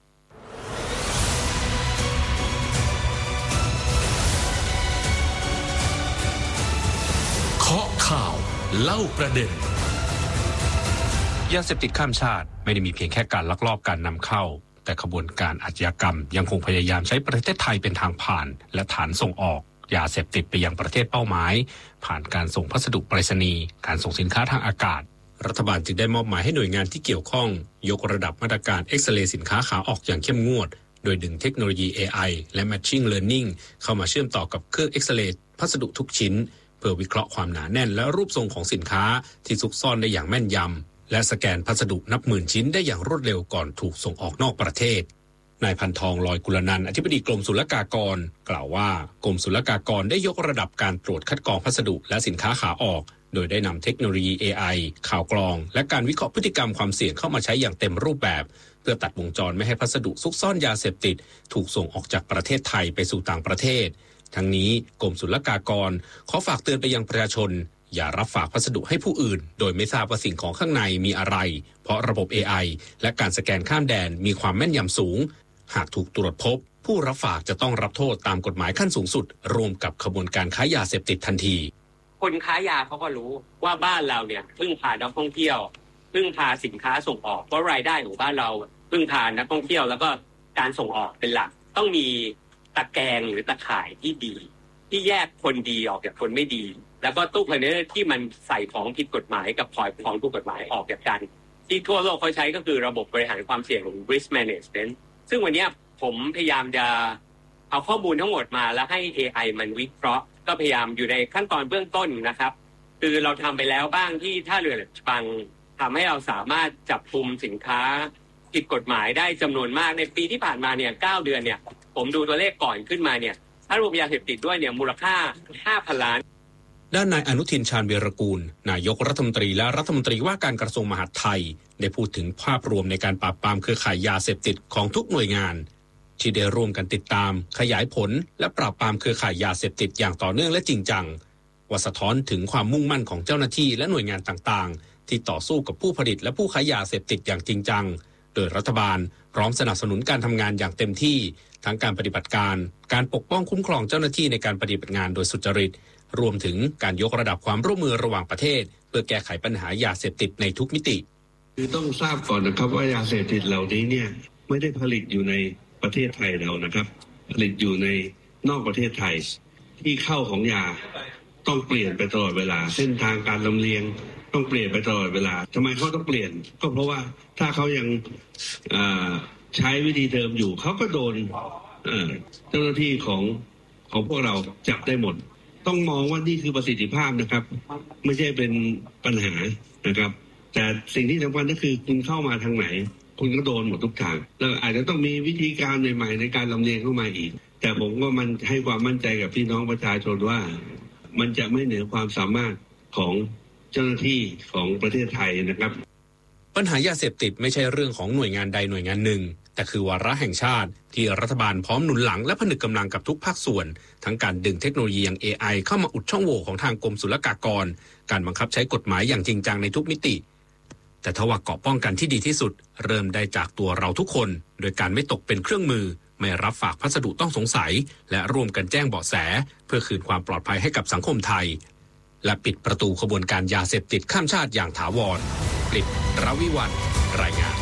เคาะข่าวเล่าประเด็นยาเสพติดข้ามชาติไม่ได้มีเพียงแค่การลักลอบการนำเข้าแต่ขบวนการอาชญากรรมยังคงพยายามใช้ประเทศไทยเป็นทางผ่านและฐานส่งออกยาเสพติดไปยังประเทศเป้าหมายผ่านการส่งพัสดุไปรษณีย์การส่งสินค้าทางอากาศรัฐบาลจึงได้มอบหมายให้หน่วยงานที่เกี่ยวข้องยกระดับมาตรการเอ็กซเรย์สินค้าขาออกอย่างเข้มงวดโดยดึงเทคโนโลยี เอ ไอ และ Machine Learning เข้ามาเชื่อมต่อกับเครื่องเอ็กซเรย์พัสดุทุกชิ้นเพื่อวิเคราะห์ความหนาแน่นและรูปทรงของสินค้าที่ซุกซ่อนได้อย่างแม่นยำและสแกนพัสดุนับหมื่นชิ้นได้อย่างรวดเร็วก่อนถูกส่งออกนอกประเทศนายพันทองลอยกุลนันท์อธิบดีกรมศุลกากรกล่าวว่ากรมศุลกากรได้ยกระดับการตรวจคัดกรองพัสดุและสินค้าขาออกโดยได้นำเทคโนโลยี เอ ไอ ข่าวกรองและการวิเคราะห์พฤติกรรมความเสี่ยงเข้ามาใช้อย่างเต็มรูปแบบเพื่อตัดวงจรไม่ให้พัสดุซุกซ่อนยาเสพติดถูกส่งออกจากประเทศไทยไปสู่ต่างประเทศทั้งนี้กรมศุลกากรขอฝากเตือนไปยังประชาชนอย่ารับฝากพัสดุให้ผู้อื่นโดยไม่ทราบว่าสิ่งของข้างในมีอะไรเพราะระบบ เอ ไอ และการสแกนข้ามแดนมีความแม่นยำสูงหากถูกตรวจพบผู้รับฝากจะต้องรับโทษตามกฎหมายขั้นสูงสุดรวมกับขบวนการค้ายาเสพติดทันทีคนค้ายาเขาก็รู้ว่าบ้านเราเนี่ยพึ่งพานักท่องเที่ยวพึ่งพาสินค้าส่งออกเพราะรายได้ของบ้านเราพึ่งพานักท่องเที่ยวแล้วก็การส่งออกเป็นหลักต้องมีตะแกรงหรือตะข่ายที่ดีที่แยกคนดีออกจากคนไม่ดีแล้วก็ตู้คอนเทนเนอร์ที่มันใส่ของผิดกฎหมายกับของถูกกฎหมายออกจากกันที่ทั่วโลกเขาใช้ก็คือระบบบริหารความเสี่ยงของ risk management ซึ่งวันนี้ผมพยายามจะเอาข้อมูลทั้งหมดมาแล้วให้ เอ ไอ มันวิเคราะห์ก็พยายามอยู่ในขั้นตอนเบื้องต้นนะครับคือเราทำไปแล้วบ้างที่ท่าเรือแหลมฉบังทำให้เราสามารถจับกุมสินค้าผิดกฎหมายได้จำนวนมากในปีที่ผ่านมาเนี่ยเก้าเดือนเนี่ยผมดูตัวเลขก่อนขึ้นมาเนี่ยถ้ารวมยาเสพติดด้วยเนี่ยมูลค่า ห้าพัน ล้านด้านนายอนุทินชาญวีรกูลนายกรัฐมนตรีและรัฐมนตรีว่าการกระทรวงมหาดไทยได้พูดถึงภาพรวมในการปราบปรามเครือข่ายยาเสพติดของทุกหน่วยงานที่ได้ร่วมกันติดตามขยายผลและปราบปรามเครือข่ายยาเสพติดอย่างต่อเนื่องและจริงจังว่าสะท้อนถึงความมุ่งมั่นของเจ้าหน้าที่และหน่วยงานต่างๆที่ต่อสู้กับผู้ผลิตและผู้ค้ายาเสพติดอย่างจริงจังโดยรัฐบาลพร้อมสนับสนุนการทำงานอย่างเต็มที่ทั้งการปฏิบัติการการปกป้องคุ้มครองเจ้าหน้าที่ในการปฏิบัติงานโดยสุจริตรวมถึงการยกระดับความร่วมมือระหว่างประเทศเพื่อแก้ไขปัญหายาเสพติดในทุกมิติคือต้องทราบก่อนนะครับว่ายาเสพติดเหล่านี้เนี่ยไม่ได้ผลิตอยู่ในประเทศไทยเรานะครับผลิตอยู่ในนอกประเทศไทยที่เข้าของยาต้องเปลี่ยนไปตลอดเวลาเส้นทางการลำเลียงต้องเปลี่ยนไปตลอดเวลาทำไมเขาต้องเปลี่ยนก็เพราะว่าถ้าเขายังใช้วิธีเดิมอยู่เขาก็โดนเจ้าหน้าที่ของของพวกเราจับได้หมดต้องมองว่านี่คือประสิทธิภาพนะครับไม่ใช่เป็นปัญหานะครับแต่สิ่งที่สำคัญก็คือคุณเข้ามาทางไหนคุณก็โดนหมดทุกทางแล้วอาจจะต้องมีวิธีการใหม่ๆในการลำเลียงเข้ามาอีกแต่ผมก็มันให้ความมั่นใจกับพี่น้องประชาชนว่ามันจะไม่เหนือความสามารถของเจ้าหน้าที่ของประเทศไทยนะครับปัญหายาเสพติดไม่ใช่เรื่องของหน่วยงานใดหน่วยงานหนึ่งแต่คือวาระแห่งชาติที่รัฐบาลพร้อมหนุนหลังและผนึกกำลังกับทุกภาคส่วนทั้งการดึงเทคโนโลยีอย่าง เอ ไอ เข้ามาอุดช่องโหว่ของทางกรมศุลกากรการบังคับใช้กฎหมายอย่างจริงจังในทุกมิติแต่ทว่าเกราะป้องกันที่ดีที่สุดเริ่มได้จากตัวเราทุกคนโดยการไม่ตกเป็นเครื่องมือไม่รับฝากพัสดุต้องสงสัยและร่วมกันแจ้งเบาะแสเพื่อคืนความปลอดภัยให้กับสังคมไทยและปิดประตูขบวนการยาเสพติดข้ามชาติอย่างถาวรกฤษ รวิวัฒน์รายงาน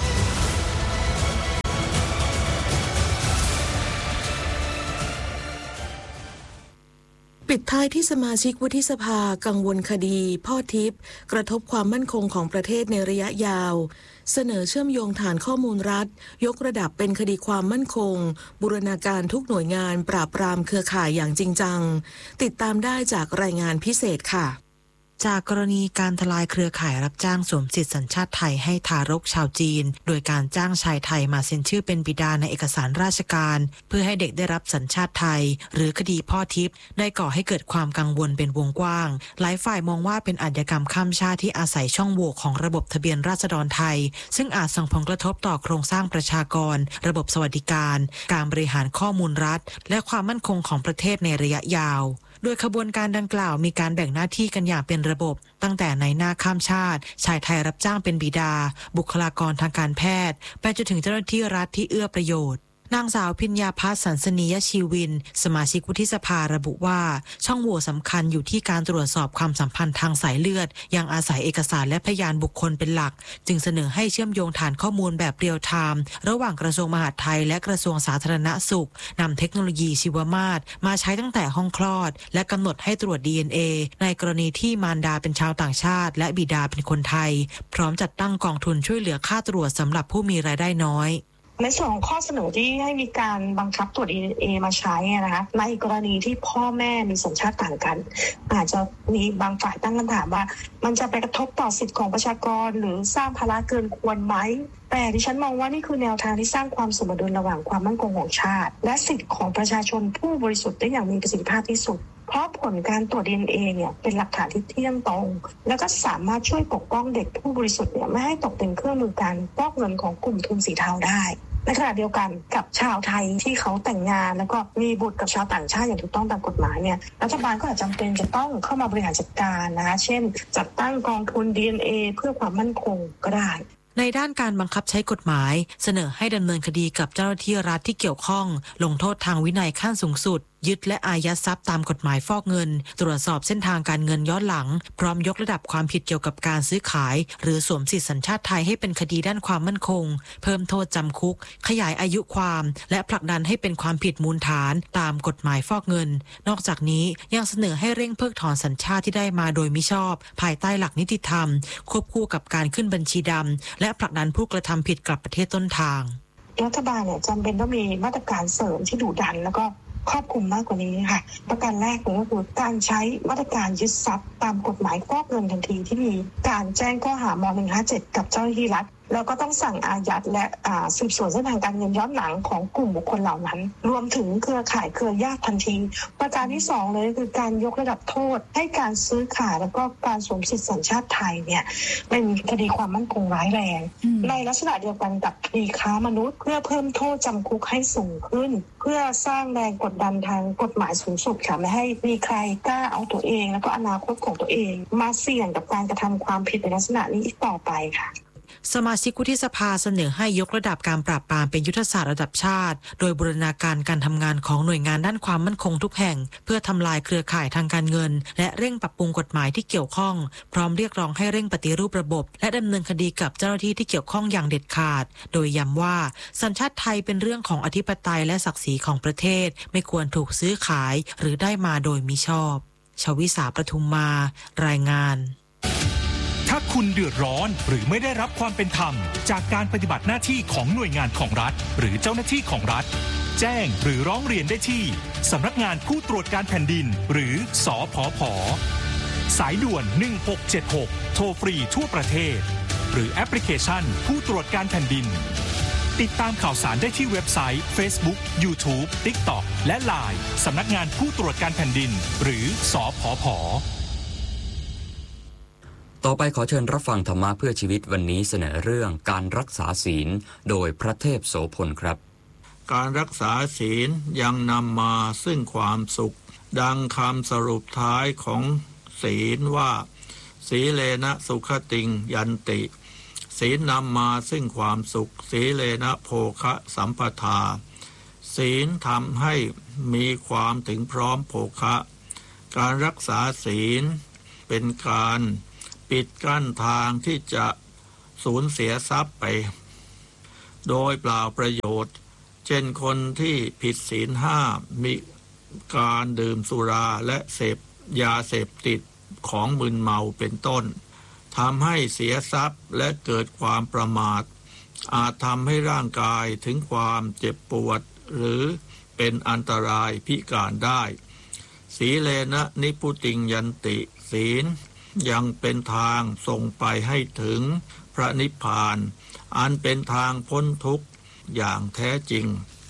ปิดท้ายที่สมาชิกวุฒิสภากังวลคดีพ่อทิพย์กระทบความมั่นคงของประเทศในระยะยาวเสนอเชื่อมโยงฐานข้อมูลรัฐยกระดับเป็นคดีความมั่นคงบูรณาการทุกหน่วยงานปราบปรามเครือข่ายอย่างจริงจังติดตามได้จากรายงานพิเศษค่ะจากกรณีการทลายเครือข่ายรับจ้างสวมสิทธิสัญชาติไทยให้ทารกชาวจีนโดยการจ้างชายไทยมาเซ็นชื่อเป็นบิดาในเอกสารราชการเพื่อให้เด็กได้รับสัญชาติไทยหรือคดีพ่อทิพย์ได้ก่อให้เกิดความกังวลเป็นวงกว้างหลายฝ่ายมองว่าเป็นอาชญากรรมข้ามชาติที่อาศัยช่องโหว่ของระบบทะเบียนราษฎรไทยซึ่งอาจส่งผลกระทบต่อโครงสร้างประชากรระบบสวัสดิการการบริหารข้อมูลรัฐและความมั่นคงของประเทศในระยะยาวโดยขบวนการดังกล่าวมีการแบ่งหน้าที่กันอย่างเป็นระบบตั้งแต่ในหน้าข้ามชาติชายไทยรับจ้างเป็นบิดาบุคลากรทางการแพทย์ไปจนถึงเจ้าหน้าที่รัฐที่เอื้อประโยชน์นางสาวพิญญาภัสสันสนียชีวินสมาชิกวุฒิสภาระบุว่าช่องโหว่สำคัญอยู่ที่การตรวจสอบความสัมพันธ์ทางสายเลือดยังอาศัยเอกสารและพยานบุคคลเป็นหลักจึงเสนอให้เชื่อมโยงฐานข้อมูลแบบเรียลไทม์ระหว่างกระทรวงมหาดไทยและกระทรวงสาธารณสุขนำเทคโนโลยีชีวมาตรมาใช้ตั้งแต่ห้องคลอดและกำหนดให้ตรวจ ดี เอ็น เอ ในกรณีที่มารดาเป็นชาวต่างชาติและบิดาเป็นคนไทยพร้อมจัดตั้งกองทุนช่วยเหลือค่าตรวจสำหรับผู้มีรายได้น้อยในส่วนของข้อเสนอที่ให้มีการบังคับตรวจ ดี เอ็น เอ มาใช้นะคะในกรณีที่พ่อแม่มีสัญชาติต่างกันอาจจะมีบางฝ่ายตั้งคำถามว่ามันจะไปกระทบต่อสิทธิของประชากรหรือสร้างภาระเกินควรไหมแต่ดิฉันมองว่านี่คือแนวทางที่สร้างความสมดุลระหว่างความมั่นคงของชาติและสิทธิของประชาชนผู้บริสุทธิ์ได้อย่างมีประสิทธิภาพที่สุดเพราะผลการตรวจ ดี เอ็น เอ เนี่ยเป็นหลักฐานที่เที่ยงตรงแล้วก็สามารถช่วยปกป้องเด็กผู้บริสุทธิ์เนี่ยไม่ให้ตกเป็นเครื่องมือการฟอกเงินของกลุ่มทุนสีเทาได้ในขณะเดียวกันกับชาวไทยที่เขาแต่งงานแล้วก็มีบุตรกับชาวต่างชาติอย่างถูกต้องตามกฎหมายเนี่ยรัฐบาลก็อาจจำเป็นจะต้องเข้ามาบริหารจัดการนะคะเช่นจัดตั้งกองทุน ดี เอ็น เอ เพื่อความมั่นคงก็ได้ในด้านการบังคับใช้กฎหมายเสนอให้ดำเนินคดีกับเจ้าหน้าที่รัฐที่เกี่ยวข้องลงโทษทางวินัยขั้นสูงสุดยึดและอายัดทรัพย์ตามกฎหมายฟอกเงินตรวจสอบเส้นทางการเงินย้อนหลังพร้อมยกระดับความผิดเกี่ยวกับการซื้อขายหรือสวมสิทธิสัญชาติไทยให้เป็นคดีด้านความมั่นคงเพิ่มโทษจำคุกขยายอายุความและผลักดันให้เป็นความผิดมูลฐานตามกฎหมายฟอกเงินนอกจากนี้ยังเสนอให้เร่งเพิกถอนสัญชาติที่ได้มาโดยมิชอบภายใต้หลักนิติธรรมควบคู่กับการขึ้นบัญชีดำและผลักดันผู้กระทำผิดกลับประเทศต้นทางรัฐบาลเนี่ยจำเป็นต้องมีมาตรการเสริมที่ดุดันแล้วก็ครอบคลุมมากกว่านี้ค่ะประการแรกเลยก็คือการใช้มาตรการยึดทรัพย์ตามกฎหมายฟอกเงินทันทีที่มีการแจ้งข้อหามหนึ่งห้าเจ็ดกับเจ้าหน้าที่รัฐแล้วก็ต้องสั่งอายัดและสืบสวนเส้นทางการเงินย้อนหลังของกลุ่มบุคคลเหล่านั้นรวมถึงเครือข่ายเครือญาติทันทีประการที่สองเลยคือการยกระดับโทษให้การซื้อขายแล้วก็การสวมสิทธิสัญชาติไทยเนี่ยเป็นคดีความมั่นคงร้ายแรงในลักษณะเดียวกันกับคดีค้ามนุษย์เพื่อเพิ่มโทษจำคุกให้สูงขึ้นเพื่อสร้างแรงกดดันทางกฎหมายสูงสุดค่ะไม่ให้มีใครกล้าเอาตัวเองแล้วก็อนาคตของตัวเองมาเสี่ยงกับการกระทำความผิดในลักษณะนี้อีกต่อไปค่ะสมาชิกวุฒิสภาเสนอให้ยกระดับการปราบปรามเป็นยุทธศาสตร์ระดับชาติโดยบูรณาการการทำงานของหน่วยงานด้านความมั่นคงทุกแห่งเพื่อทำลายเครือข่ายทางการเงินและเร่งปรับปรุงกฎหมายที่เกี่ยวข้องพร้อมเรียกร้องให้เร่งปฏิรูประบบและดำเนินคดีกับเจ้าหน้าที่ที่เกี่ยวข้องอย่างเด็ดขาดโดยย้ำว่าสัญชาติไทยเป็นเรื่องของอธิปไตยและศักดิ์ศรีของประเทศไม่ควรถูกซื้อขายหรือได้มาโดยมิชอบชวิสาประทุมมารายงานถ้าคุณเดือดร้อนหรือไม่ได้รับความเป็นธรรมจากการปฏิบัติหน้าที่ของหน่วยงานของรัฐหรือเจ้าหน้าที่ของรัฐแจ้งหรือร้องเรียนได้ที่สำนักงานผู้ตรวจการแผ่นดินหรือสผผ.สายด่วนหนึ่งหกเจ็ดหกโทรฟรีทั่วประเทศหรือแอปพลิเคชันผู้ตรวจการแผ่นดินติดตามข่าวสารได้ที่เว็บไซต์ Facebook YouTube TikTok และ ไลน์ สำนักงานผู้ตรวจการแผ่นดินหรือสผผ. ต่อไปขอเชิญรับฟังธรรมะเพื่อชีวิตวันนี้เสนอเรื่องการรักษาศีลโดยพระเทพโสพลครับการรักษาศีลยังนำมาซึ่งความสุขดังคำสรุปท้ายของศีลว่าสีเลนะสุขติงยันติศีลนำมาซึ่งความสุขสีเลนะโภคะสัมปทาศีลทำให้มีความถึงพร้อมโภคะการรักษาศีลเป็นการปิดกั้นทางที่จะสูญเสียทรัพย์ไปโดยเปล่าประโยชน์เช่นคนที่ผิดศีลห้ามีการดื่มสุราและเสพยาเสพติดของมึนเมาเป็นต้นทำให้เสียทรัพย์และเกิดความประมาทอาจทำให้ร่างกายถึงความเจ็บปวดหรือเป็นอันตรายพิการได้สีเลนะนิพุติงยันติศีลยังเป็นทางส่งไปให้ถึงพระนิพพานอันเป็นทางพ้นทุกข์อย่างแท้จริง